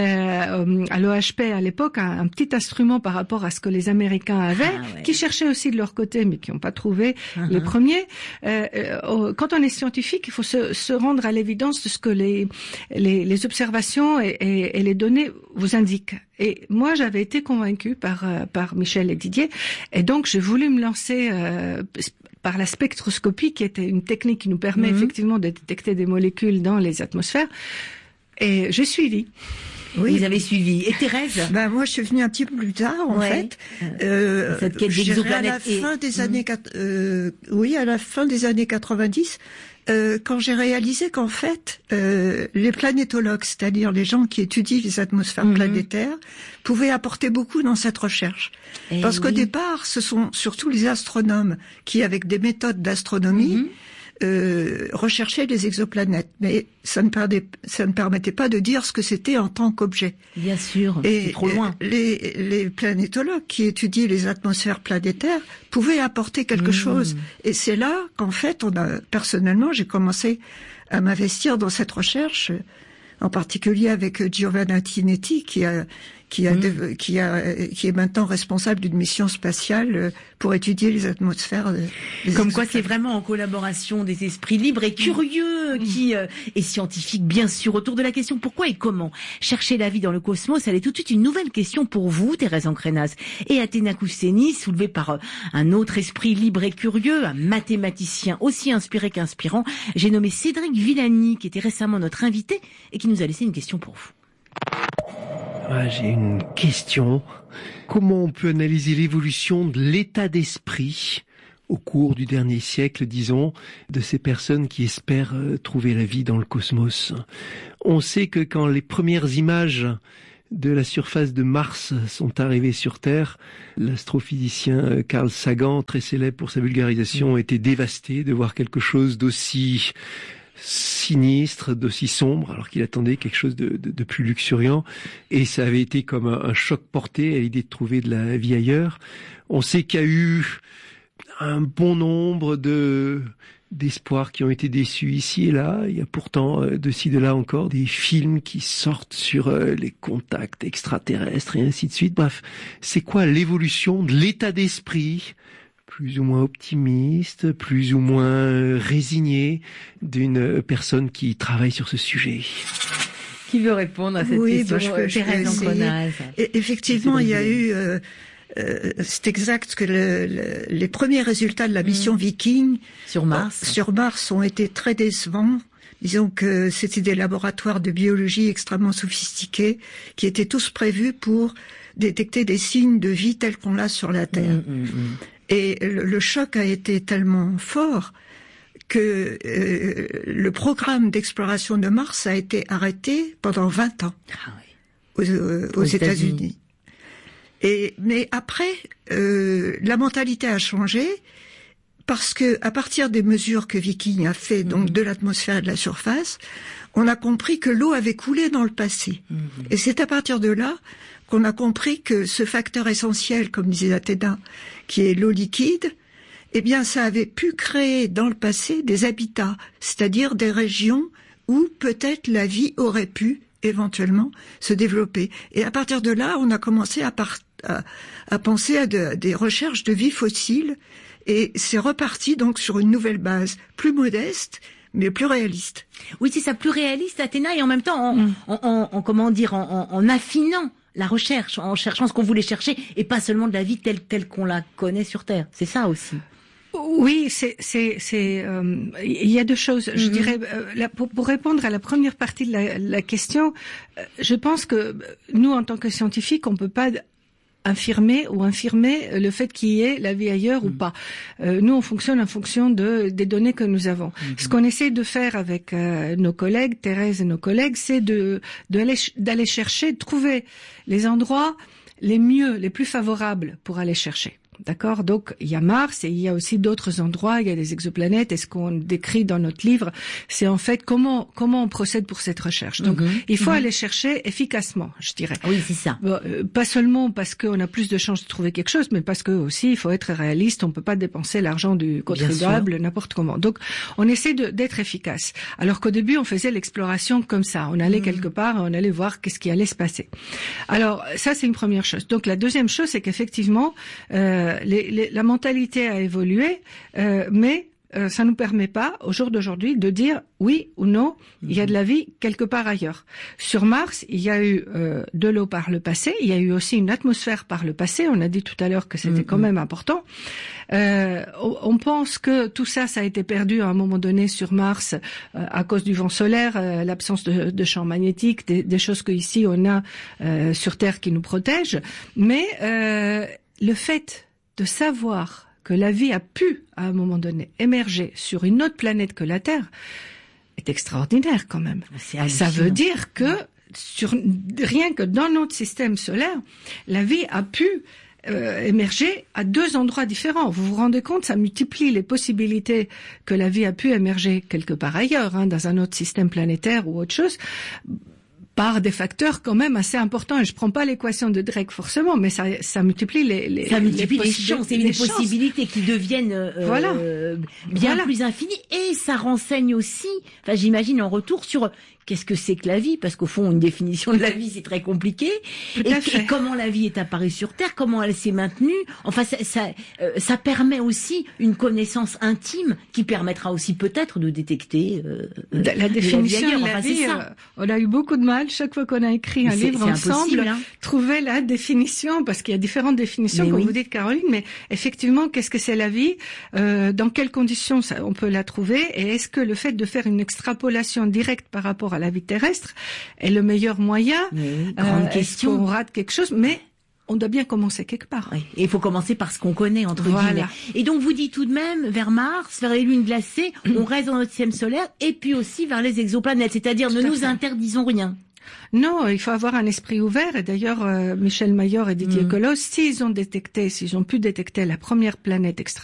euh, à l'O H P à l'époque, un, un petit instrument par rapport à ce que les Américains avaient, ah, ouais. qui cherchaient aussi de leur côté, mais qui n'ont pas trouvé mmh. les premiers. Euh, euh, quand on est scientifique, il faut se, se rendre à l'évidence de ce que les les, les observations et, et, et les données vous indiquent. Et moi, j'avais été convaincue par euh, par Michel et Didier, et donc j'ai voulu me lancer euh, par la spectroscopie, qui était une technique qui nous permet mmh. effectivement de détecter des molécules dans les atmosphères. Et j'ai suivi. Oui. Vous avez suivi. Et Thérèse? Ben moi, je suis venue un petit peu plus tard, en ouais. fait. Euh, Cette quête d'exoplanète. À la fin et... des mmh. années, euh, oui, à la fin des années quatre-vingt-dix. Euh, quand j'ai réalisé qu'en fait, euh, les planétologues, c'est-à-dire les gens qui étudient les atmosphères mmh. planétaires, pouvaient apporter beaucoup dans cette recherche. Et Parce oui. qu'au départ, ce sont surtout les astronomes qui, avec des méthodes d'astronomie, mmh. euh, recherchaient les exoplanètes. Mais ça ne, perdait, ça ne permettait pas de dire ce que c'était en tant qu'objet. Bien sûr, et c'est trop loin. Les, les planétologues qui étudient les atmosphères planétaires pouvaient apporter quelque mmh. chose. Et c'est là qu'en fait, on a, personnellement, j'ai commencé à m'investir dans cette recherche, en particulier avec Giovanna Tinetti, qui a qui a, mmh. qui a, qui est maintenant responsable d'une mission spatiale pour étudier les atmosphères. Les Comme quoi, c'est vraiment en collaboration des esprits libres et curieux mmh. qui euh, et scientifiques, bien sûr, autour de la question pourquoi et comment chercher la vie dans le cosmos. Elle est tout de suite une nouvelle question pour vous, Thérèse Ancrenas, et Athéna Kousteni, soulevée par euh, un autre esprit libre et curieux, un mathématicien aussi inspiré qu'inspirant. J'ai nommé Cédric Villani, qui était récemment notre invité et qui nous a laissé une question pour vous. Ah, j'ai une question. Comment on peut analyser l'évolution de l'état d'esprit au cours du dernier siècle, disons, de ces personnes qui espèrent trouver la vie dans le cosmos? On sait que quand les premières images de la surface de Mars sont arrivées sur Terre, l'astrophysicien Carl Sagan, très célèbre pour sa vulgarisation, était dévasté de voir quelque chose d'aussi sinistre, d'aussi sombre, alors qu'il attendait quelque chose de, de, de plus luxuriant, et ça avait été comme un, un choc porté à l'idée de trouver de la vie ailleurs. On sait qu'il y a eu un bon nombre de d'espoirs qui ont été déçus ici et là. Il y a pourtant euh, de ci de là encore des films qui sortent sur euh, les contacts extraterrestres et ainsi de suite. Bref, c'est quoi l'évolution de l'état d'esprit plus ou moins optimiste, plus ou moins résigné d'une personne qui travaille sur ce sujet? Qui veut répondre à cette oui, question? Bah, je peux, Thérèse Ancrenas. Effectivement, il y a eu... Euh, euh, c'est exact que le, le, les premiers résultats de la mission mmh. Viking sur Mars. Euh, sur Mars ont été très décevants. Disons que c'était des laboratoires de biologie extrêmement sophistiqués qui étaient tous prévus pour détecter des signes de vie tels qu'on l'a sur la Terre. Mmh, mmh, mmh. Et le, le choc a été tellement fort que euh, le programme d'exploration de Mars a été arrêté pendant vingt ans ah oui. aux, euh, aux, aux États-Unis. États-Unis. Et mais après, euh, la mentalité a changé parce que à partir des mesures que Viking a fait, donc mmh. de l'atmosphère et de la surface, on a compris que l'eau avait coulé dans le passé. Mmh. Et c'est à partir de là qu'on a compris que ce facteur essentiel, comme disait Athéna, qui est l'eau liquide, eh bien, ça avait pu créer dans le passé des habitats, c'est-à-dire des régions où peut-être la vie aurait pu éventuellement se développer. Et à partir de là, on a commencé à, par- à, à penser à, de, à des recherches de vie fossile, et c'est reparti donc sur une nouvelle base, plus modeste, mais plus réaliste. Oui, c'est ça, plus réaliste, Athéna, et en même temps, en, mm. en, en, en comment dire, en, en, en affinant la recherche, en cherchant ce qu'on voulait chercher, et pas seulement de la vie telle, telle qu'on la connaît sur Terre. C'est ça aussi. Oui, c'est, c'est, c'est, euh, il y a deux choses. Mm-hmm. Je dirais, euh, la, pour, pour répondre à la première partie de la, la question, euh, je pense que nous, en tant que scientifiques, on peut pas infirmer ou infirmer le fait qu'il y ait la vie ailleurs mmh. ou pas. Euh, nous, on fonctionne en fonction de des données que nous avons. Mmh. Ce qu'on essaie de faire avec euh, nos collègues, Thérèse et nos collègues, c'est de, de aller, d'aller chercher, de trouver les endroits les mieux, les plus favorables pour aller chercher. D'accord? Donc, il y a Mars et il y a aussi d'autres endroits, il y a des exoplanètes. Et ce qu'on décrit dans notre livre, c'est en fait comment comment on procède pour cette recherche. Donc, mm-hmm. il faut mm-hmm. aller chercher efficacement, je dirais. Oui, c'est ça. Bon, euh, pas seulement parce qu'on a plus de chances de trouver quelque chose, mais parce que aussi, il faut être réaliste. On peut pas dépenser l'argent du contribuable n'importe comment. Donc, on essaie de, d'être efficace. Alors qu'au début, on faisait l'exploration comme ça. On allait mm-hmm. quelque part, on allait voir qu'est-ce qui allait se passer. Alors, ça, c'est une première chose. Donc, la deuxième chose, c'est qu'effectivement, euh, Les, les, la mentalité a évolué, euh, mais euh, ça nous permet pas, au jour d'aujourd'hui, de dire oui ou non, il y a de la vie quelque part ailleurs. Sur Mars, il y a eu euh, de l'eau par le passé, il y a eu aussi une atmosphère par le passé, on a dit tout à l'heure que c'était mmh. quand même important. Euh, on pense que tout ça, ça a été perdu à un moment donné sur Mars euh, à cause du vent solaire, euh, l'absence de, de champs magnétiques, des, des choses qu'ici on a euh, sur Terre qui nous protègent. Mais euh, le fait de savoir que la vie a pu, à un moment donné, émerger sur une autre planète que la Terre, est extraordinaire quand même. Ça veut dire que, sur, rien que dans notre système solaire, la vie a pu euh, émerger à deux endroits différents. Vous vous rendez compte, ça multiplie les possibilités que la vie a pu émerger quelque part ailleurs, hein, dans un autre système planétaire ou autre chose, par des facteurs quand même assez importants. Et je prends pas l'équation de Drake forcément, mais ça, ça multiplie les, les ça multiplie les, les chances et les, les possibilités qui deviennent euh, voilà. bien voilà. plus infinies. Et ça renseigne aussi, enfin j'imagine en retour sur qu'est-ce que c'est que la vie, parce qu'au fond une définition de la vie c'est très compliqué. Et, et comment la vie est apparue sur Terre, comment elle s'est maintenue. Enfin ça, ça, euh, ça permet aussi une connaissance intime qui permettra aussi peut-être de détecter euh, la, la définition de la vie. Enfin, vie euh, on a eu beaucoup de mal chaque fois qu'on a écrit un livre ensemble, hein. trouver la définition, parce qu'il y a différentes définitions, mais comme oui. vous dites Caroline, mais effectivement, qu'est-ce que c'est la vie, euh, dans quelles conditions ça, on peut la trouver, et est-ce que le fait de faire une extrapolation directe par rapport à la vie terrestre est le meilleur moyen? Oui, grande euh, question. Est-ce qu'on rate quelque chose, mais on doit bien commencer quelque part. Oui. Et il faut commencer par ce qu'on connaît, entre voilà. guillemets. Et donc, vous dites tout de même, vers Mars, vers les lunes glacées, on reste dans notre système solaire, et puis aussi vers les exoplanètes. C'est-à-dire, tout ne nous fait. interdisons rien. Non, il faut avoir un esprit ouvert. Et d'ailleurs, euh, Michel Mayor et Didier mmh. Queloz, s'ils ont détecté, s'ils ont pu détecter la première planète extra